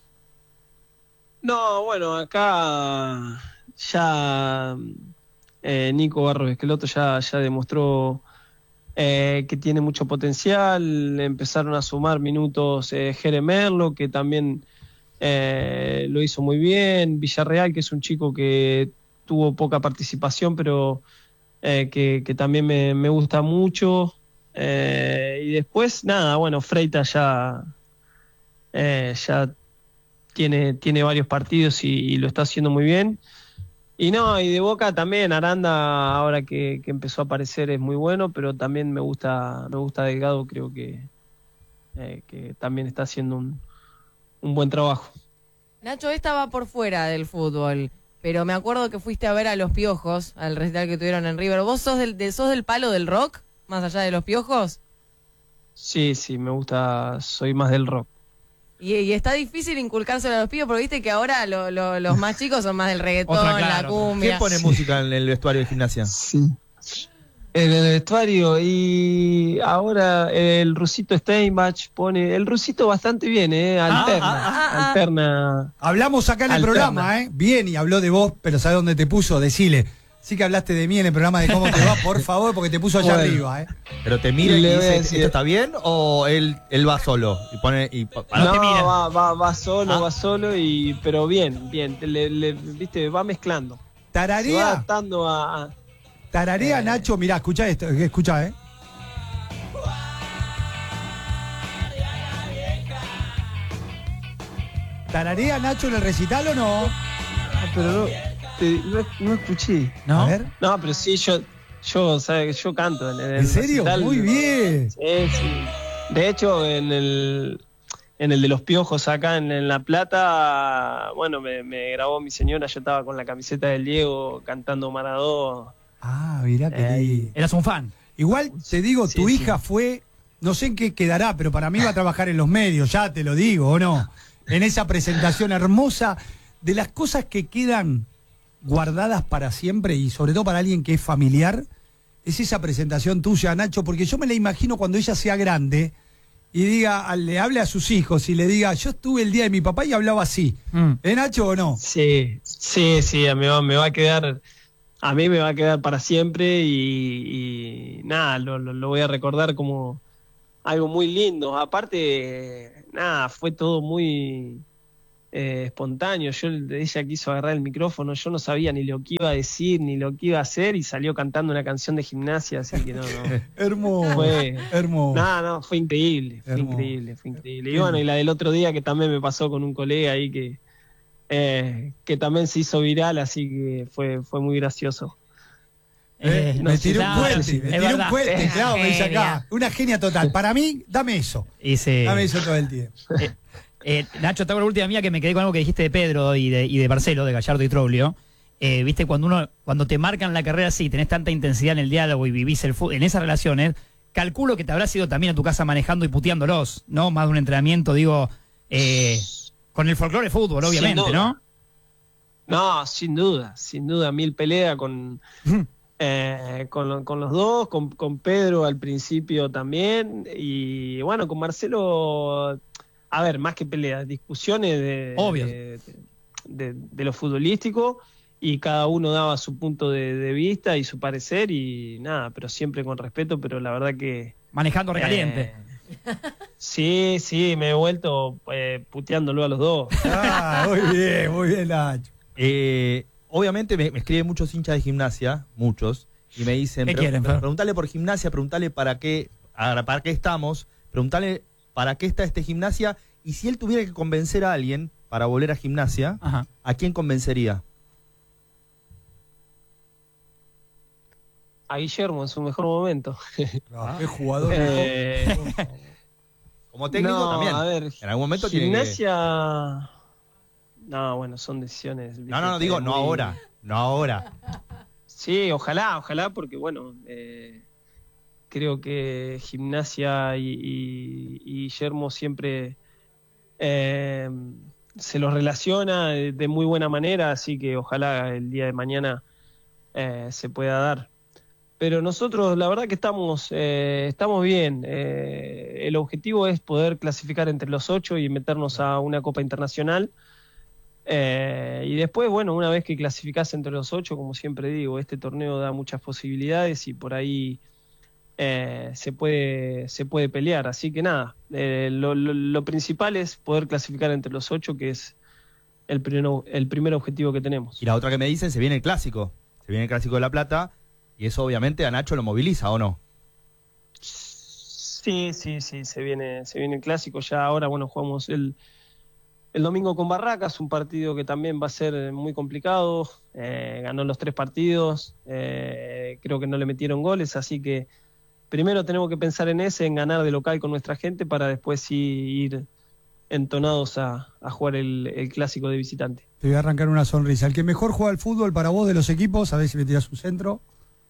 Speaker 1: No, bueno, acá ya eh, Nico Barros Esqueloto ya, ya demostró eh, que tiene mucho potencial. Empezaron a sumar minutos eh, Jere Merlo, que también eh, lo hizo muy bien. Villarreal, que es un chico que tuvo poca participación, pero eh, que, que también me, me gusta mucho. Eh, y después, nada, bueno, Freitas ya, eh, ya tiene, tiene varios partidos y, y lo está haciendo muy bien. Y no, y de Boca también, Aranda, ahora que, que empezó a aparecer, es muy bueno, pero también me gusta, me gusta Delgado, creo que, eh, que también está haciendo un, un buen trabajo.
Speaker 3: Nacho, esta va por fuera del fútbol, pero me acuerdo que fuiste a ver a Los Piojos, al recital que tuvieron en River. ¿Vos sos del, de, sos del palo del rock, más allá de Los Piojos?
Speaker 1: Sí, sí, me gusta, soy más del rock.
Speaker 3: Y, y está difícil inculcárselo a los pibes porque viste que ahora lo- lo- los más chicos son más del reggaetón,
Speaker 5: Otra, claro.
Speaker 3: la cumbia.
Speaker 4: ¿Quién pone música en el vestuario de Gimnasia?
Speaker 1: Sí. En el vestuario, y ahora el rusito Steinbach pone, el rusito bastante bien, eh, alterna,
Speaker 3: ah, ah, ah.
Speaker 1: alterna.
Speaker 2: Hablamos acá en el
Speaker 1: Alterna.
Speaker 2: programa, ¿eh? Bien, y habló de vos, pero ¿sabés dónde te puso? Decile. Sí que hablaste de mí en el programa de cómo te va, por favor, porque te puso allá
Speaker 1: Bueno.
Speaker 2: arriba, ¿eh?
Speaker 4: ¿Pero te mira y
Speaker 1: Le voy a
Speaker 4: dice,
Speaker 1: decir-
Speaker 4: ¿esto está bien? ¿O él, él va solo? Y pone. Y, pa- pa-
Speaker 1: No,
Speaker 5: te mira.
Speaker 1: va, va, va solo,
Speaker 4: Ah.
Speaker 1: va solo, y pero bien, bien, le, le- viste, va mezclando. Se va
Speaker 2: Tararea,
Speaker 1: adaptando a... a-
Speaker 2: tararea,
Speaker 1: Eh.
Speaker 2: Nacho, mirá, escucha esto, escucha, ¿eh? ¿Tararea, Nacho, en el recital o no?
Speaker 1: Ah, pero no, te- no, no escuché.
Speaker 5: ¿No?
Speaker 2: A ver.
Speaker 1: No, pero sí, yo, yo, ¿sabes? Yo canto en, en el
Speaker 2: ¿En serio?
Speaker 1: recital.
Speaker 2: Muy bien.
Speaker 1: Sí, sí. De hecho, en el, en el de los Piojos acá en, en La Plata, bueno, me, me grabó mi señora, yo estaba con la camiseta del Diego cantando Maradó.
Speaker 2: Ah, mirá qué
Speaker 1: Eh,
Speaker 2: lindo.
Speaker 5: Eras un fan.
Speaker 2: Igual te digo,
Speaker 1: Sí,
Speaker 2: tu
Speaker 1: sí.
Speaker 2: hija fue, no sé en qué quedará, pero para mí va a trabajar en los medios, ya te lo digo, ¿o no? En esa presentación hermosa, de las cosas que quedan guardadas para siempre y sobre todo para alguien que es familiar, es esa presentación tuya, Nacho, porque yo me la imagino cuando ella sea grande y diga, le hable a sus hijos y le diga, yo estuve el día de mi papá y hablaba así.
Speaker 5: Mm.
Speaker 2: ¿Eh, Nacho, o no?
Speaker 1: Sí, sí, sí, me va, me va a quedar, a mí me va a quedar para siempre y, y nada, lo, lo, lo voy a recordar como algo muy lindo. Aparte, nada, fue todo muy eh, espontáneo. Yo, ella quiso agarrar el micrófono, yo no sabía ni lo que iba a decir, ni lo que iba a hacer, y salió cantando una canción de Gimnasia, así que no, no.
Speaker 2: Hermoso,
Speaker 1: Fue,
Speaker 2: hermoso.
Speaker 1: No, no, fue increíble, fue
Speaker 2: Hermoso.
Speaker 1: increíble, fue increíble. Y bueno, y la del otro día que también me pasó con un colega ahí que, eh, que también se hizo viral, así que fue, fue muy gracioso.
Speaker 2: Eh,
Speaker 5: Eh,
Speaker 2: me
Speaker 5: no,
Speaker 2: tiró un
Speaker 5: claro,
Speaker 2: puente,
Speaker 5: sí,
Speaker 2: me
Speaker 5: es
Speaker 2: tiró un
Speaker 5: verdad.
Speaker 2: puente,
Speaker 3: Es
Speaker 2: claro, me dice acá.
Speaker 3: genia.
Speaker 2: Una genia total. Para mí, dame eso.
Speaker 5: Y se-
Speaker 2: Dame eso todo el tiempo.
Speaker 5: Eh, eh, Nacho, te hago la última mía que me quedé con algo que dijiste de Pedro y de, y de Marcelo, de Gallardo y Troglio. Eh, Viste, cuando uno, cuando te marcan la carrera así, tenés tanta intensidad en el diálogo y vivís el fútbol, en esas relaciones, calculo que te habrás ido también a tu casa manejando y puteándolos, ¿no? Más de un entrenamiento, digo, eh, con el folclore de fútbol,
Speaker 1: Sin
Speaker 5: obviamente,
Speaker 1: duda.
Speaker 5: ¿no?
Speaker 1: No, sin duda, sin duda, mil peleas con, eh, con, con los dos, con, con Pedro al principio también, y bueno, con Marcelo, a ver, más que peleas, discusiones de,
Speaker 5: Obvio.
Speaker 1: de, de- de lo futbolístico, y cada uno daba su punto de, de vista y su parecer, y nada, pero siempre con respeto, pero la verdad que...
Speaker 5: Manejando recaliente.
Speaker 1: eh, sí, sí, me he vuelto eh, puteándolo a los dos.
Speaker 2: Ah, muy bien, muy bien, Nacho.
Speaker 4: Eh, obviamente me, me escriben muchos hinchas de Gimnasia, muchos, y me dicen,
Speaker 5: ¿Qué
Speaker 4: pre-
Speaker 5: quieren,
Speaker 4: pre-
Speaker 5: Fer?
Speaker 4: preguntale por Gimnasia, preguntale para qué, ahora, para qué estamos, preguntale para qué está este Gimnasia, y si él tuviera que convencer a alguien para volver a Gimnasia,
Speaker 5: Ajá.
Speaker 4: ¿a quién convencería?
Speaker 1: A Guillermo en su mejor momento.
Speaker 2: Claro, qué jugador.
Speaker 1: Eh,
Speaker 2: por favor.
Speaker 4: Como técnico
Speaker 1: no,
Speaker 4: también.
Speaker 1: a ver,
Speaker 4: En algún momento tiene que...
Speaker 1: Gimnasia... No, bueno, son decisiones...
Speaker 4: No, no, no, digo, no
Speaker 1: muy-
Speaker 4: ahora, no ahora.
Speaker 1: Sí, ojalá, ojalá, porque bueno, eh, creo que Gimnasia y, y- y Guillermo siempre eh, se los relaciona de, de muy buena manera, así que ojalá el día de mañana eh, se pueda dar. Pero nosotros, la verdad que estamos, eh, estamos bien. Eh, el objetivo es poder clasificar entre los ocho y meternos a una Copa Internacional. Eh, y después, bueno, una vez que clasificás entre los ocho, como siempre digo, este torneo da muchas posibilidades y por ahí eh, se puede se puede pelear. Así que nada, eh, lo, lo- lo principal es poder clasificar entre los ocho, que es el primer, el primer objetivo que tenemos.
Speaker 4: Y la otra que me dicen, se viene el clásico, se viene el clásico de La Plata, y eso obviamente a Nacho lo moviliza, ¿o no?
Speaker 1: Sí, sí, sí, se viene, se viene el clásico. Ya ahora, bueno, jugamos el, el domingo con Barracas, un partido que también va a ser muy complicado. Eh, ganó los tres partidos, eh, creo que no le metieron goles, así que primero tenemos que pensar en ese, en ganar de local con nuestra gente, para después sí ir entonados a, a jugar el, el clásico de visitante.
Speaker 2: Te voy a arrancar una sonrisa. El que mejor juega al fútbol para vos de los equipos, a ver si me tiras un centro.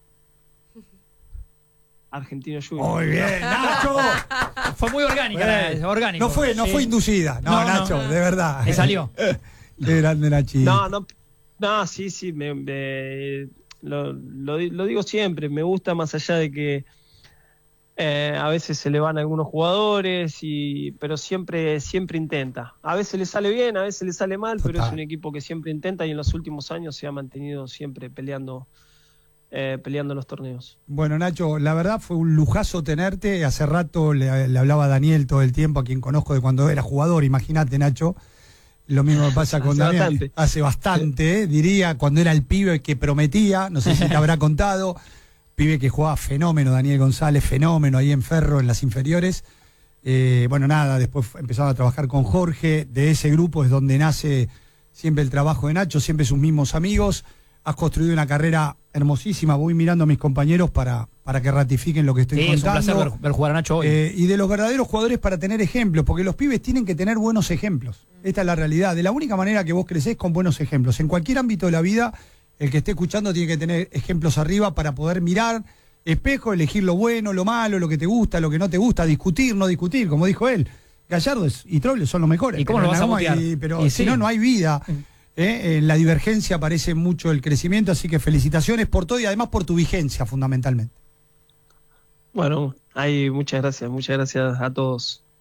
Speaker 1: Argentino Junior.
Speaker 2: Muy bien, Nacho.
Speaker 5: Fue muy orgánica,
Speaker 2: Bueno,
Speaker 5: la- orgánico.
Speaker 2: No fue, no
Speaker 5: Sí.
Speaker 2: fue inducida. No,
Speaker 5: No, no.
Speaker 2: Nacho, de verdad.
Speaker 5: Me salió.
Speaker 2: Qué grande Nachito.
Speaker 1: No, no, no, sí, sí, me, me- lo, lo di- lo digo siempre, me gusta más allá de que eh, a veces se le van algunos jugadores, y, pero siempre, siempre intenta. A veces le sale bien, a veces le sale mal, pero
Speaker 2: Total.
Speaker 1: es un equipo que siempre intenta y en los últimos años se ha mantenido siempre peleando, eh, peleando los torneos.
Speaker 2: Bueno, Nacho, la verdad fue un lujazo tenerte. Hace rato le, le hablaba a Daniel todo el tiempo, a quien conozco de cuando era jugador. Imagínate, Nacho. Lo mismo pasa con
Speaker 1: Hace
Speaker 2: Daniel.
Speaker 1: bastante.
Speaker 2: Hace bastante, eh, diría, cuando era el pibe que prometía. No sé si te habrá contado. Pibe que jugaba fenómeno, Daniel González, fenómeno ahí en Ferro, en las inferiores. Eh, bueno, nada, después fue- empezaron a trabajar con Jorge. De ese grupo es donde nace siempre el trabajo de Nacho, siempre sus mismos amigos. Has construido una carrera hermosísima. Voy mirando a mis compañeros para, para que ratifiquen lo que estoy
Speaker 5: Sí, es un
Speaker 2: contando.
Speaker 5: placer ver, ver jugar a Nacho hoy.
Speaker 2: Eh, y de los verdaderos jugadores para tener ejemplos, porque los pibes tienen que tener buenos ejemplos. Esta es la realidad. De la única manera que vos crecés con buenos ejemplos. En cualquier ámbito de la vida, el que esté escuchando tiene que tener ejemplos arriba para poder mirar, espejo, elegir lo bueno, lo malo, lo que te gusta, lo que no te gusta, discutir, no discutir, como dijo él. Gallardo es- y Troglio son los mejores.
Speaker 5: ¿Y cómo
Speaker 2: pero
Speaker 5: lo vas
Speaker 2: en
Speaker 5: a
Speaker 2: algún-
Speaker 5: botear?
Speaker 2: y- Pero
Speaker 5: Y
Speaker 2: si
Speaker 5: sí.
Speaker 2: no, no hay vida. ¿eh? En la divergencia aparece mucho el crecimiento, así que felicitaciones por todo y además por tu vigencia, fundamentalmente.
Speaker 1: Bueno, ahí muchas gracias, muchas gracias a todos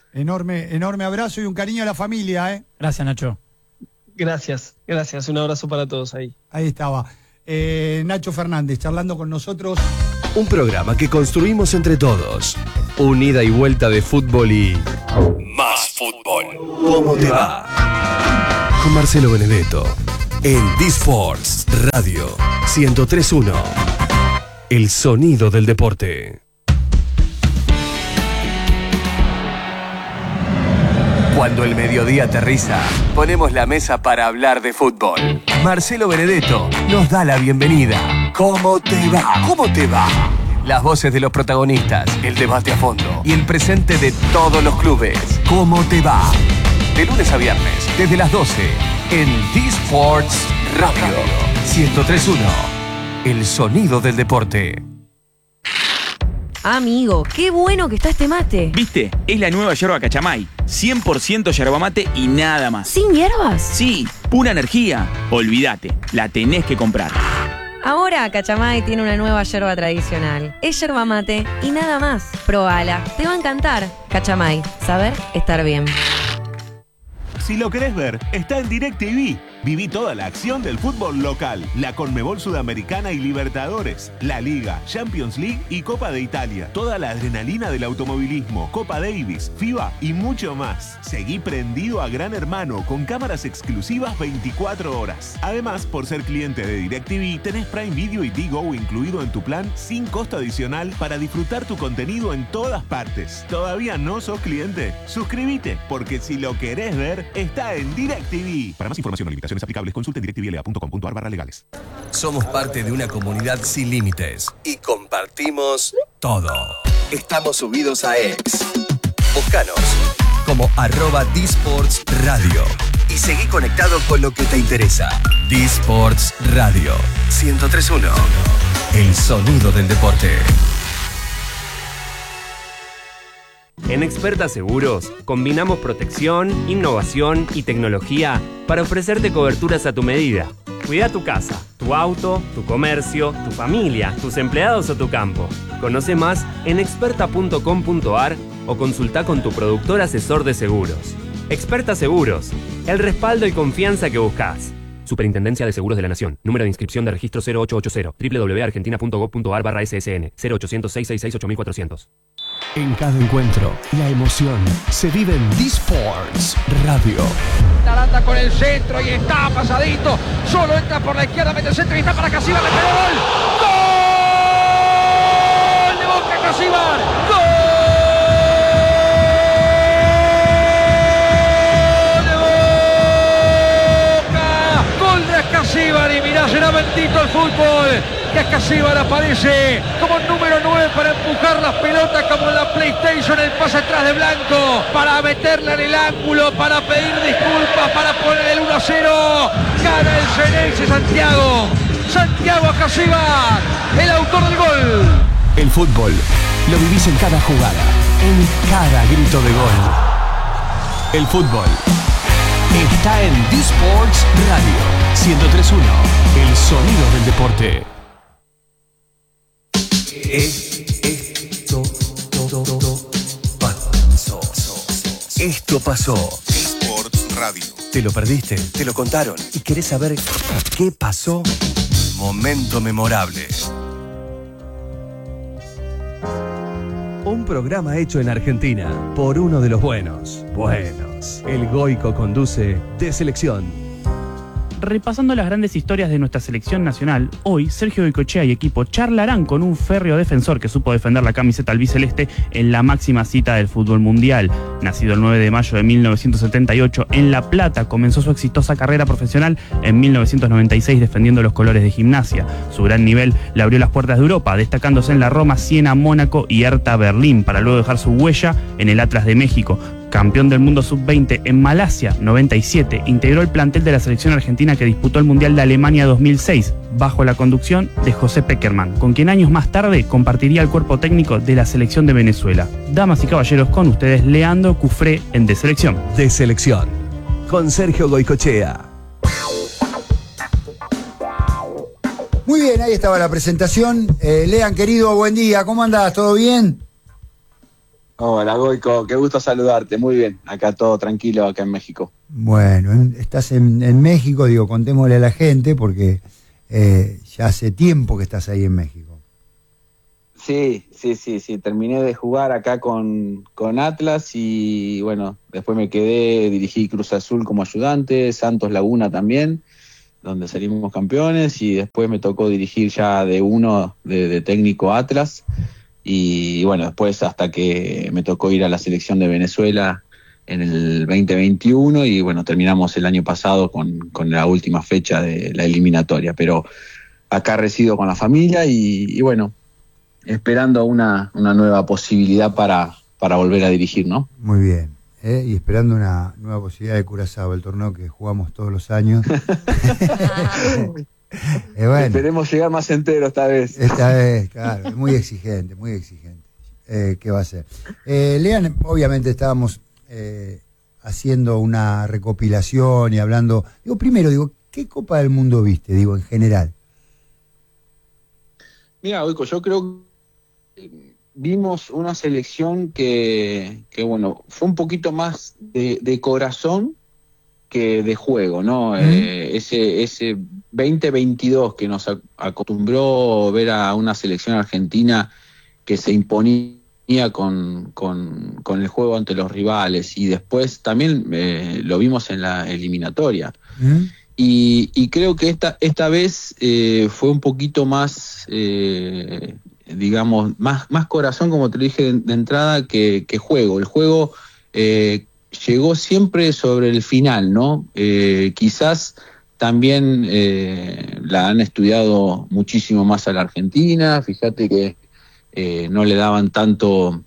Speaker 2: Enorme, enorme abrazo y un cariño a la familia, ¿eh?
Speaker 5: Gracias, Nacho.
Speaker 1: Gracias, gracias. Un abrazo para todos ahí.
Speaker 2: Ahí estaba. Eh, Nacho Fernández charlando con nosotros.
Speaker 6: Un programa que construimos entre todos. Un ida y vuelta de fútbol y... más fútbol. ¿Cómo te va? Con Marcelo Benedetto. En D-Sports Radio ciento tres punto uno. El sonido del deporte. Cuando el mediodía aterriza, ponemos la mesa para hablar de fútbol. Marcelo Benedetto nos da la bienvenida. ¿Cómo te va? ¿Cómo te va? Las voces de los protagonistas, el debate a fondo y el presente de todos los clubes. ¿Cómo te va? De lunes a viernes, desde las doce, en D-Sports Radio ciento tres punto uno. El sonido del deporte.
Speaker 7: Amigo, qué bueno que está este mate.
Speaker 8: ¿Viste? Es la nueva yerba Cachamay. cien por ciento yerba mate y nada más.
Speaker 7: ¿Sin hierbas?
Speaker 8: Sí, pura energía. Olvídate, la tenés que comprar.
Speaker 7: Ahora Cachamay tiene una nueva yerba tradicional. Es yerba mate y nada más. Probala, te va a encantar. Cachamay, saber estar bien.
Speaker 9: Si lo querés ver, está en DirecTV. Viví toda la acción del fútbol local, la Conmebol Sudamericana y Libertadores, la Liga, Champions League y Copa de Italia. Toda la adrenalina del automovilismo, Copa Davis, FIBA y mucho más. Seguí prendido a Gran Hermano con cámaras exclusivas veinticuatro horas. Además, por ser cliente de DirecTV, tenés Prime Video y Digo incluido en tu plan sin costo adicional para disfrutar tu contenido en todas partes. ¿Todavía no sos cliente? Suscríbete, porque si lo querés ver, está en DirecTV. Para más información o limitaciones aplicables, consulten directvla punto com punto a r barra legales.
Speaker 6: Somos parte de una comunidad sin límites y compartimos todo. Estamos subidos a X. Búscanos como arroba D-Sports Radio y seguí conectado con lo que te interesa. D-Sports Radio ciento tres punto uno. El sonido del deporte.
Speaker 10: En Experta Seguros, combinamos protección, innovación y tecnología para ofrecerte coberturas a tu medida. Cuida tu casa, tu auto, tu comercio, tu familia, tus empleados o tu campo. Conoce más en experta punto com punto a r o consulta con tu productor asesor de seguros. Experta Seguros, el respaldo y confianza que buscas. Superintendencia de Seguros de la Nación. Número de inscripción de registro cero ocho ocho cero. doble u doble u doble u punto argentina punto gov punto a r barra S S N. cero ochocientos, seiscientos sesenta y seis, ocho mil cuatrocientos.
Speaker 6: En cada encuentro, la emoción se vive en D-Sports Radio.
Speaker 11: Aranda con el centro y está pasadito. Solo entra por la izquierda, mete el centro y está para Casíbar. Le pegó gol. ¡Gol! De Boca Casíbar. ¡Gol! De Boca. Gol de Casíbar y mirá, será bendito el fútbol. Que Casíbar aparece como número nueve para empujar las pelotas como en la PlayStation, el pase atrás de Blanco, para meterla en el ángulo, para pedir disculpas, para poner el uno a cero. Gana el Xeneize Santiago. Santiago Casíbar, el autor del gol.
Speaker 6: El fútbol lo vivís en cada jugada, en cada grito de gol. El fútbol está en D-Sports Radio ciento tres punto uno. El sonido del deporte. Esto, todo, todo, pasó. Esto pasó.
Speaker 9: Sports Radio.
Speaker 6: ¿Te lo perdiste? ¿Te lo contaron? ¿Y querés saber qué pasó? Momento memorable. Un programa hecho en Argentina por uno de los buenos. Buenos. El Goico conduce De Selección.
Speaker 12: Repasando las grandes historias de nuestra selección nacional, hoy Sergio Goicoechea y equipo charlarán con un férreo defensor que supo defender la camiseta albiceleste en la máxima cita del fútbol mundial. Nacido el nueve de mayo de mil novecientos setenta y ocho en La Plata, comenzó su exitosa carrera profesional en mil novecientos noventa y seis defendiendo los colores de Gimnasia. Su gran nivel le abrió las puertas de Europa, destacándose en la Roma, Siena, Mónaco y Hertha Berlín, para luego dejar su huella en el Atlas de México. Campeón del mundo sub veinte en Malasia, noventa y siete, integró el plantel de la selección argentina que disputó el Mundial de Alemania dos mil seis, bajo la conducción de José Peckerman, con quien años más tarde compartiría el cuerpo técnico de la selección de Venezuela. Damas y caballeros, con ustedes, Leandro Cufré en De Selección.
Speaker 6: De Selección, con Sergio Goicoechea.
Speaker 2: Muy bien, ahí estaba la presentación. Eh, Lean, querido, buen día. ¿Cómo andás? ¿Todo bien?
Speaker 13: Hola, Goico, qué gusto saludarte. Muy bien, acá todo tranquilo, acá en México.
Speaker 14: Bueno, en- estás en, en México, digo, contémosle a la gente, porque eh, ya hace tiempo que estás ahí en México.
Speaker 13: Sí, sí, sí, sí. Terminé de jugar acá con, con Atlas y bueno, después me quedé, dirigí Cruz Azul como ayudante, Santos Laguna también, donde salimos campeones, y después me tocó dirigir ya de uno de, de técnico Atlas. Y bueno, después hasta que me tocó ir a la selección de Venezuela en el veinte veintiuno y bueno, terminamos el año pasado con, con la última fecha de la eliminatoria. Pero acá resido con la familia y, y bueno, esperando una, una nueva posibilidad para, para volver a dirigir, ¿no?
Speaker 14: Muy bien. ¿eh? Y esperando una nueva posibilidad de Curazao, el torneo que jugamos todos los años. Eh, bueno,
Speaker 13: Esperemos llegar más enteros esta vez.
Speaker 14: esta vez, claro, es muy exigente, muy exigente. Eh, ¿Qué va a ser? Eh, Lean, obviamente estábamos eh, haciendo una recopilación y hablando. Digo, primero, digo, ¿qué Copa del Mundo viste? Digo, en general.
Speaker 13: Mira, Oico, yo creo que vimos una selección que, que bueno, fue un poquito más de, de corazón que de juego, ¿no? Eh, ese ese veinte veintidós que nos ac- acostumbró ver a una selección argentina que se imponía con, con, con el juego ante los rivales, y después también eh, lo vimos en la eliminatoria. Y, y creo que esta esta vez eh, fue un poquito más, eh, digamos, más, más corazón, como te lo dije de, de entrada, que, que juego. El juego eh, llegó siempre sobre el final, ¿no? Eh, quizás también eh, la han estudiado muchísimo más a la Argentina. Fíjate que eh, no le daban tanto,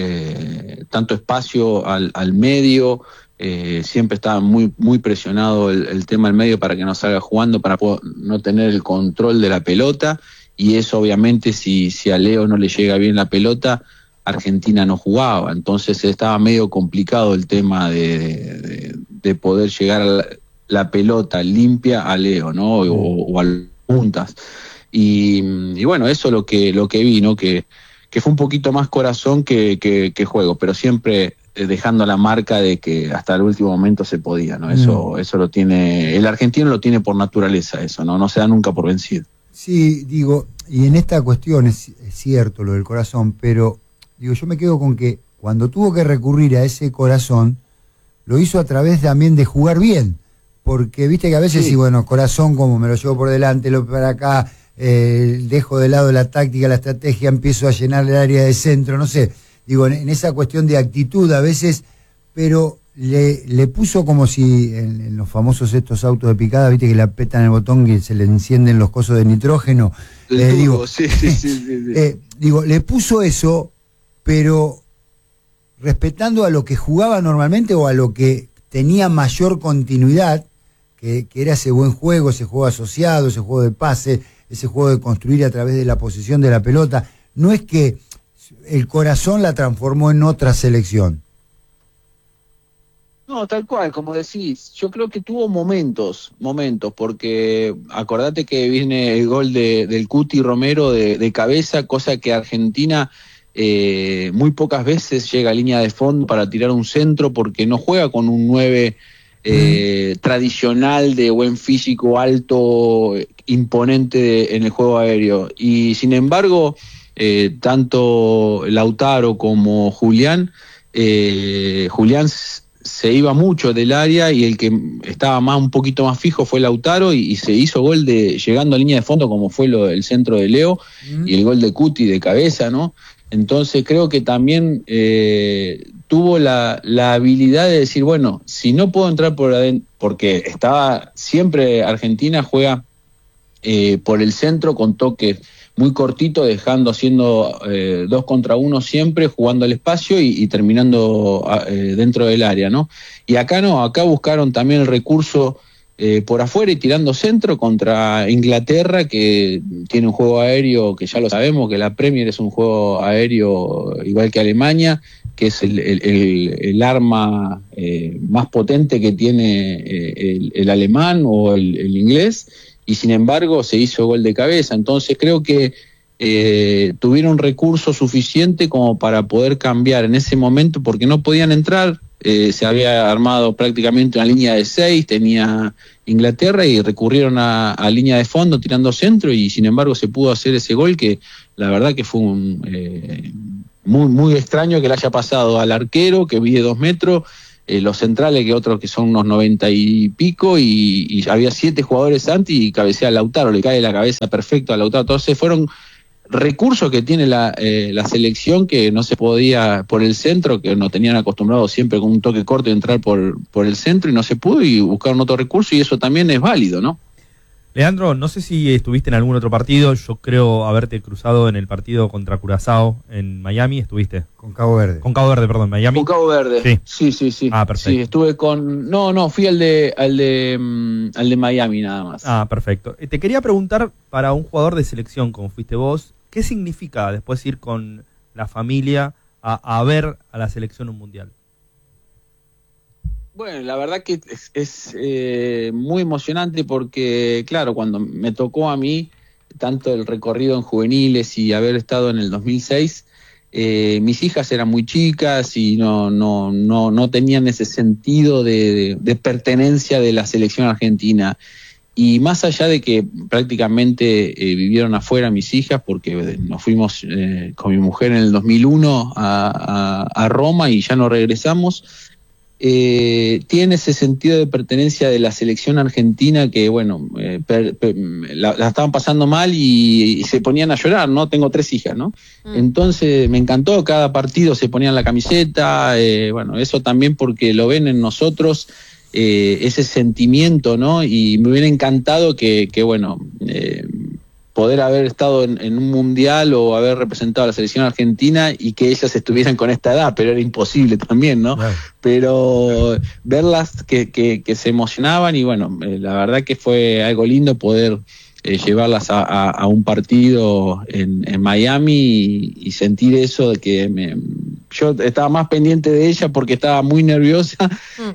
Speaker 13: eh, tanto espacio al, al medio. Eh, siempre estaba muy muy presionado el, el tema del medio para que no salga jugando, para po- no tener el control de la pelota, y eso obviamente si, si a Leo no le llega bien la pelota, Argentina no jugaba. Entonces estaba medio complicado el tema de, de, de poder llegar a la, la pelota limpia a Leo, ¿no? O, o a las puntas. Y, y bueno, eso es lo que, lo que vi, ¿no? Que, que fue un poquito más corazón que, que, que juego, pero siempre dejando la marca de que hasta el último momento se podía, ¿no? Eso, mm. eso lo tiene, el argentino lo tiene por naturaleza, eso, ¿no? No se da nunca por vencido.
Speaker 14: Sí, digo, y en esta cuestión es, es cierto lo del corazón, pero digo, yo me quedo con que cuando tuvo que recurrir a ese corazón, lo hizo a través también de jugar bien, porque viste que a veces, sí, sí bueno, corazón como me lo llevo por delante, lo para acá, eh, dejo de lado la táctica, la estrategia, empiezo a llenar el área de centro, no sé. Digo, en, en esa cuestión de actitud a veces, pero le, le puso como si en, en los famosos estos autos de picada, viste que le apretan el botón y se le encienden los cosos de nitrógeno. Eh, digo,
Speaker 13: sí, sí, sí, sí, sí.
Speaker 14: Eh, digo, le puso eso, pero respetando a lo que jugaba normalmente o a lo que tenía mayor continuidad, que, que era ese buen juego, ese juego asociado, ese juego de pase, ese juego de construir a través de la posesión de la pelota. No es que el corazón la transformó en otra selección.
Speaker 13: No, tal cual, como decís, yo creo que tuvo momentos, momentos, porque acordate que viene el gol de, del Cuti Romero de, de cabeza, cosa que Argentina eh, muy pocas veces llega a línea de fondo para tirar un centro, porque no juega con un nueve eh, mm. tradicional de buen físico, alto, imponente de, en el juego aéreo. Y sin embargo, Eh, tanto Lautaro como Julián, eh, Julián se iba mucho del área y el que estaba más un poquito más fijo fue Lautaro, y, y se hizo gol de llegando a línea de fondo, como fue lo, el centro de Leo mm. y el gol de Cuti de cabeza, ¿no? Entonces creo que también eh, tuvo la, la habilidad de decir, bueno, si no puedo entrar por adentro, porque estaba siempre Argentina juega eh, por el centro con toques muy cortito, dejando, haciendo eh, dos contra uno siempre, jugando al espacio y, y terminando eh, dentro del área, ¿no? Y acá no, acá buscaron también el recurso eh, por afuera y tirando centro contra Inglaterra, que tiene un juego aéreo que ya lo sabemos, que la Premier es un juego aéreo igual que Alemania, que es el, el, el, el arma eh, más potente que tiene eh, el, el alemán o el, el inglés, y sin embargo se hizo gol de cabeza. Entonces creo que eh, tuvieron recurso suficiente como para poder cambiar en ese momento, porque no podían entrar, eh, se había armado prácticamente una línea de seis, tenía Inglaterra y recurrieron a, a línea de fondo tirando centro y sin embargo se pudo hacer ese gol que la verdad que fue un, eh, muy, muy extraño que le haya pasado al arquero que mide dos metros, eh, los centrales que otros que son unos noventa y pico y, y había siete jugadores antes y cabecea a Lautaro, le cae la cabeza perfecto a Lautaro, entonces fueron recursos que tiene la, eh, la selección que no se podía por el centro, que nos tenían acostumbrados siempre con un toque corto de entrar por, por el centro y no se pudo y buscaron otro recurso y eso también es válido, ¿no?
Speaker 4: Leandro, no sé si estuviste en algún otro partido, yo creo haberte cruzado en el partido contra Curazao en Miami, ¿estuviste?
Speaker 14: Con Cabo Verde.
Speaker 4: Con Cabo Verde, perdón, Miami.
Speaker 13: Con Cabo Verde,
Speaker 4: sí,
Speaker 13: sí, sí. sí.
Speaker 4: Ah, perfecto.
Speaker 13: Sí, estuve con... No, no, fui al de, al de, um, al de Miami nada más.
Speaker 4: Ah, perfecto. Te quería preguntar, para un jugador de selección como fuiste vos, ¿qué significa después ir con la familia a, a ver a la selección un mundial?
Speaker 13: Bueno, la verdad que es, es eh, muy emocionante porque, claro, cuando me tocó a mí, tanto el recorrido en juveniles y haber estado en el dos mil seis, eh, mis hijas eran muy chicas y no, no, no, no tenían ese sentido de, de, de pertenencia de la selección argentina. Y más allá de que prácticamente eh, vivieron afuera mis hijas, porque nos fuimos eh, con mi mujer en el dos mil uno a, a, a Roma y ya no regresamos, eh, tiene ese sentido de pertenencia de la selección argentina que, bueno, eh, per, per, la, la estaban pasando mal y, y se ponían a llorar, ¿no? Tengo tres hijas, ¿no? Mm. Entonces me encantó, cada partido se ponían la camiseta, eh, bueno, eso también porque lo ven en nosotros, eh, ese sentimiento, ¿no? Y me hubiera encantado que, que bueno, eh, poder haber estado en, en un mundial o haber representado a la selección argentina y que ellas estuvieran con esta edad, pero era imposible también, ¿no? Claro. Pero verlas que, que, que se emocionaban y bueno, eh, la verdad que fue algo lindo poder eh, llevarlas a, a, a un partido en, en Miami y, y sentir eso de que me, yo estaba más pendiente de ella porque estaba muy nerviosa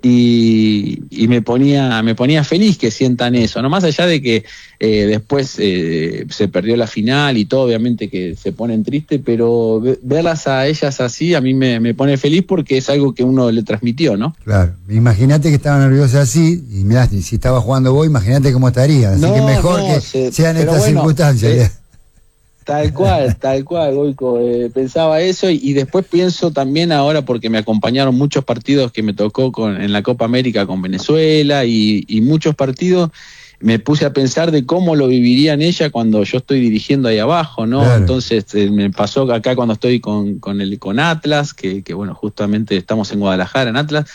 Speaker 13: y, y me ponía me ponía feliz que sientan eso, no más allá de que eh, después eh, se perdió la final y todo, obviamente que se ponen tristes, pero verlas a ellas así a mí me, me pone feliz porque es algo que uno le transmitió, ¿no?
Speaker 14: Claro, imagínate que estaba nerviosa así y mirá, si estaba jugando vos, imagínate cómo estaría, así
Speaker 13: no,
Speaker 14: que mejor
Speaker 13: no,
Speaker 14: que
Speaker 13: se,
Speaker 14: sean estas
Speaker 13: bueno,
Speaker 14: circunstancias.
Speaker 13: Eh, Tal cual, tal cual, Goico, eh, pensaba eso y, y después pienso también ahora porque me acompañaron muchos partidos que me tocó con, en la Copa América con Venezuela y, y muchos partidos, me puse a pensar de cómo lo vivirían ella cuando yo estoy dirigiendo ahí abajo, ¿no? Claro. Entonces eh, me pasó acá cuando estoy con, con, el, con Atlas, que, que bueno, justamente estamos en Guadalajara, en Atlas,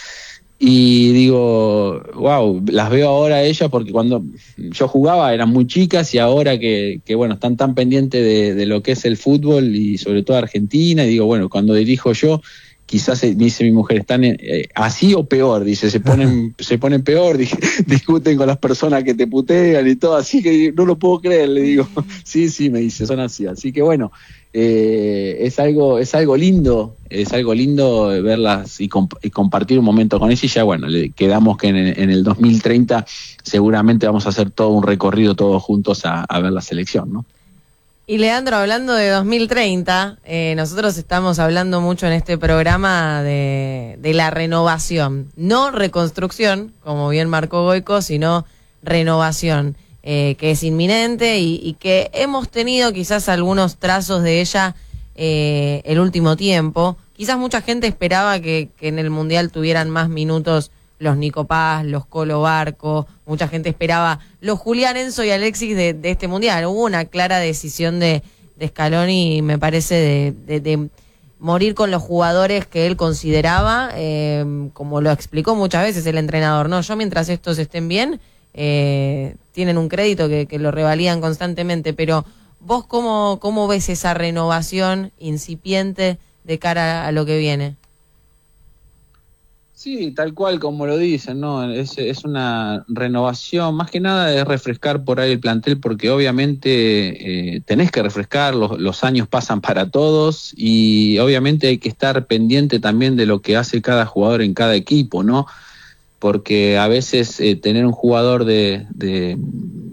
Speaker 13: y digo, wow, las veo ahora a ellas porque cuando yo jugaba eran muy chicas y ahora que, que bueno, están tan pendientes de, de lo que es el fútbol y sobre todo Argentina, y digo, bueno, cuando dirijo yo, quizás me dice mi mujer, están eh, así o peor, dice, se ponen se ponen peor, dije, discuten con las personas que te putean y todo, así que no lo puedo creer, le digo, sí, sí, me dice, son así, así que bueno, eh, es algo es algo lindo, es algo lindo verlas y, comp y compartir un momento con ellas y ya bueno, le quedamos que en el, en el dos mil treinta seguramente vamos a hacer todo un recorrido todos juntos a, a ver la selección, ¿no?
Speaker 3: Y Leandro, hablando de dos mil treinta, eh, nosotros estamos hablando mucho en este programa de, de la renovación, no reconstrucción, como bien marcó Goico, sino renovación, eh, que es inminente y, y que hemos tenido quizás algunos trazos de ella eh, el último tiempo. Quizás mucha gente esperaba que, que en el Mundial tuvieran más minutos los Nico Paz, los Colo Barco, mucha gente esperaba los Julián, Enzo y Alexis de, de este Mundial. Hubo una clara decisión de, de Scaloni, me parece, de, de, de morir con los jugadores que él consideraba, eh, como lo explicó muchas veces el entrenador, ¿no? Yo mientras estos estén bien, eh, tienen un crédito que, que lo revalían constantemente, pero vos cómo, cómo ves esa renovación incipiente de cara a lo que viene.
Speaker 13: Sí, tal cual como lo dicen, ¿no? Es, es una renovación, más que nada es refrescar por ahí el plantel, porque obviamente eh, tenés que refrescar, los, los años pasan para todos y obviamente hay que estar pendiente también de lo que hace cada jugador en cada equipo, ¿no? Porque a veces eh, tener un jugador de, de,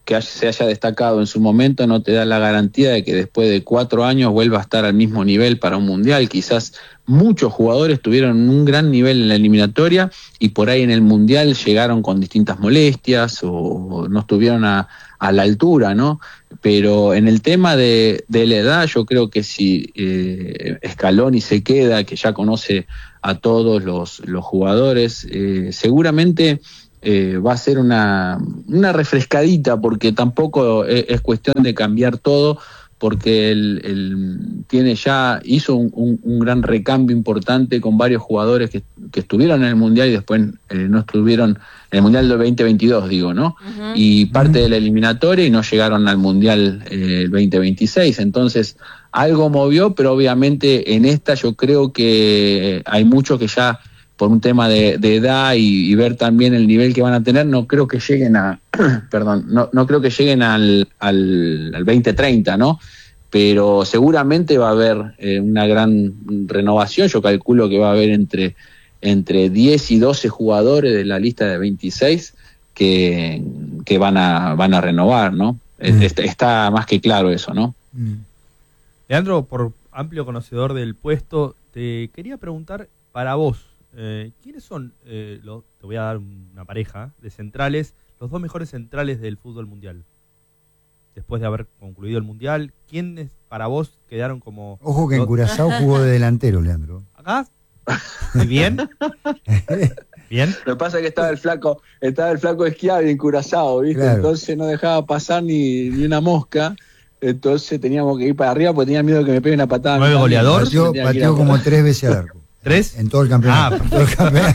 Speaker 13: que se haya destacado en su momento no te da la garantía de que después de cuatro años vuelva a estar al mismo nivel para un mundial. Quizás muchos jugadores tuvieron un gran nivel en la eliminatoria y por ahí en el mundial llegaron con distintas molestias o no estuvieron a, a la altura, ¿no? Pero en el tema de, de la edad, yo creo que si eh, Scaloni se queda, que ya conoce a todos los, los jugadores, eh, seguramente eh, va a ser una, una refrescadita, porque tampoco es, es cuestión de cambiar todo, porque él, él tiene ya, hizo un, un, un gran recambio importante con varios jugadores que, que estuvieron en el Mundial y después eh, no estuvieron en el Mundial del veinte veintidós, digo, ¿no? Uh-huh. Y parte uh-huh. de la eliminatoria y no llegaron al Mundial eh, el veinte veintiséis. Entonces, algo movió, pero obviamente en esta yo creo que hay muchos que ya, por un tema de, de edad y, y ver también el nivel que van a tener, no creo que lleguen a, perdón, no, no creo que lleguen al, al, al veinte treinta, ¿no? Pero seguramente va a haber eh, una gran renovación. Yo calculo que va a haber entre, entre diez y doce jugadores de la lista de veintiséis que, que van a, van a renovar, ¿no? Mm. Está, está más que claro eso, ¿no?
Speaker 4: Mm. Leandro, por amplio conocedor del puesto, te quería preguntar para vos, eh, ¿quiénes son, eh, los, te voy a dar una pareja de centrales, los dos mejores centrales del fútbol mundial? Después de haber concluido el mundial, ¿quiénes para vos quedaron como...?
Speaker 14: Ojo que en Curazao jugó de delantero, Leandro.
Speaker 4: ¿Acá? Muy bien. Bien.
Speaker 13: Lo que pasa es que estaba el flaco, estaba el flaco Schiavi en Curazao, ¿viste? Claro. Entonces no dejaba pasar ni, ni una mosca. Entonces teníamos que ir para arriba porque tenía miedo de que me pegue una patada.
Speaker 4: ¿Nueve goleador?
Speaker 14: Pateó, pateó como tres veces al arco.
Speaker 4: ¿Tres?
Speaker 14: En todo el campeonato. Ah, en todo el campeonato.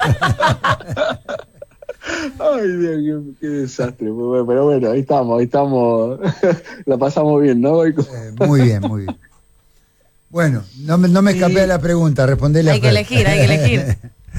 Speaker 13: Ay, Dios, qué, qué desastre. Pero bueno, ahí estamos, ahí estamos. La pasamos bien, ¿no?
Speaker 14: Eh, muy bien, muy bien. Bueno, no me, no me escapé sí. a la pregunta, respondele a
Speaker 3: Hay que elegir, hay que elegir.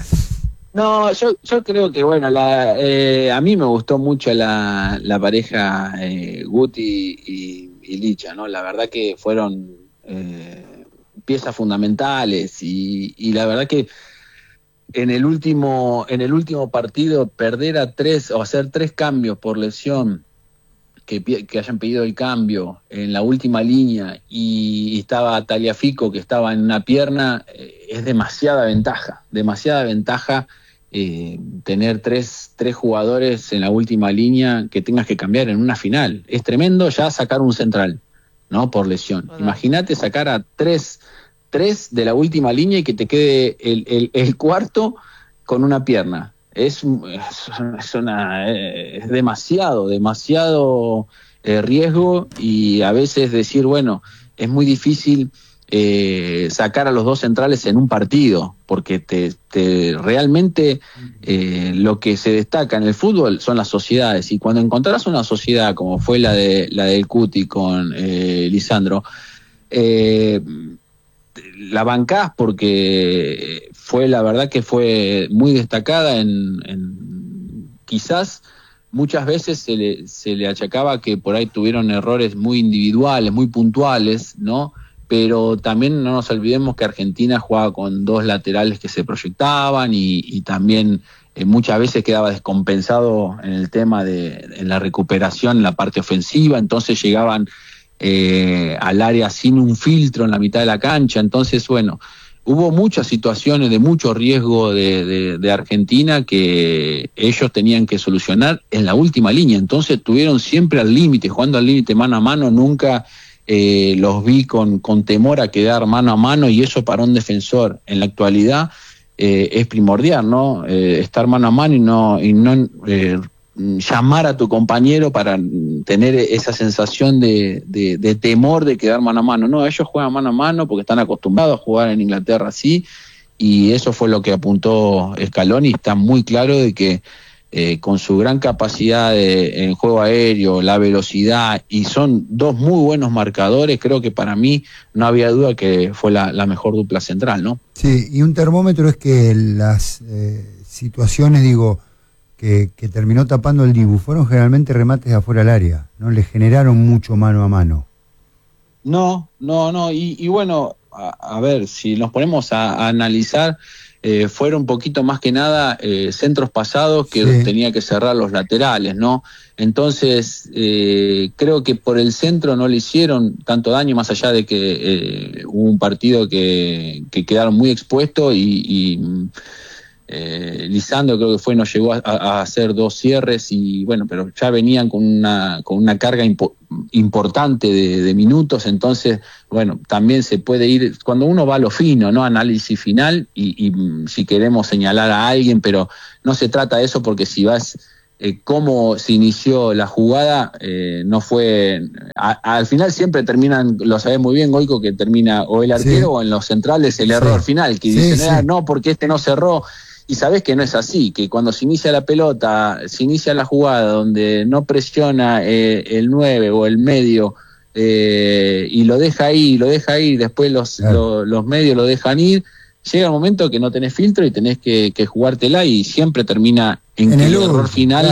Speaker 13: No, yo, yo creo que, bueno, la, eh, a mí me gustó mucho la, la pareja eh, Guti y, y Licha, ¿no? La verdad que fueron eh, piezas fundamentales y, y la verdad que en el último en el último partido perder a tres o hacer tres cambios por lesión, que, que hayan pedido el cambio en la última línea y estaba Tagliafico que estaba en una pierna, eh, es demasiada ventaja, demasiada ventaja eh, tener tres, tres jugadores en la última línea que tengas que cambiar en una final. Es tremendo ya sacar un central, ¿no? Por lesión. Bueno. Imagínate sacar a tres tres de la última línea y que te quede el, el, el cuarto con una pierna. Es, es, una, es demasiado, demasiado eh, riesgo y a veces decir, bueno, es muy difícil eh, sacar a los dos centrales en un partido, porque te, te realmente eh, lo que se destaca en el fútbol son las sociedades, y cuando encontrás una sociedad como fue la de la del Cuti con eh, Lisandro, eh, la bancás porque fue, la verdad que fue muy destacada en, en quizás muchas veces se le, se le achacaba que por ahí tuvieron errores muy individuales, muy puntuales, ¿no? Pero también no nos olvidemos que Argentina jugaba con dos laterales que se proyectaban y, y también eh, muchas veces quedaba descompensado en el tema de en la recuperación, en la parte ofensiva, entonces llegaban Eh, al área sin un filtro en la mitad de la cancha. Entonces, bueno, hubo muchas situaciones de mucho riesgo de, de, de Argentina que ellos tenían que solucionar en la última línea. Entonces estuvieron siempre al límite, jugando al límite mano a mano. Nunca eh, los vi con, con temor a quedar mano a mano, y eso para un defensor en la actualidad eh, es primordial, ¿no? Eh, estar mano a mano y no, y no eh, llamar a tu compañero para tener esa sensación de, de, de temor de quedar mano a mano. No, ellos juegan mano a mano porque están acostumbrados a jugar en Inglaterra así, y eso fue lo que apuntó Scaloni. Está muy claro de que eh, con su gran capacidad de, en juego aéreo, la velocidad, y son dos muy buenos marcadores, creo que para mí no había duda que fue la, la mejor dupla central, ¿no?
Speaker 14: Sí, y un termómetro es que las eh, situaciones, digo, Que, que terminó tapando el Dibu, fueron generalmente remates de afuera del área, ¿no? Le generaron mucho mano a mano.
Speaker 13: No, no, no, y, y bueno, a, a ver, si nos ponemos a, a analizar, eh, fueron un poquito más que nada eh, centros pasados que sí. tenía que cerrar los laterales, ¿no? Entonces, eh, creo que por el centro no le hicieron tanto daño, más allá de que eh, hubo un partido que, que quedaron muy expuestos y, y eh, Lisandro creo que fue, nos llegó a, a hacer dos cierres y bueno, pero ya venían con una, con una carga impo importante de, de minutos, entonces, bueno, también se puede ir, cuando uno va a lo fino, ¿no? Análisis final y, y si queremos señalar a alguien, pero no se trata de eso porque si vas... Eh, cómo se inició la jugada, eh, no fue... A, al final siempre terminan, lo sabés muy bien, Goico, que termina o el arquero sí. o en los centrales el sí. error final, que sí, dicen, sí. Ah, no, porque este no cerró. Y sabés que no es así, que cuando se inicia la pelota, se inicia la jugada donde no presiona eh, el nueve o el medio eh, y lo deja ahí, lo deja ahí, después los, claro. lo, los medios lo dejan ir, llega el momento que no tenés filtro y tenés que, que jugártela y siempre termina en, en que el error final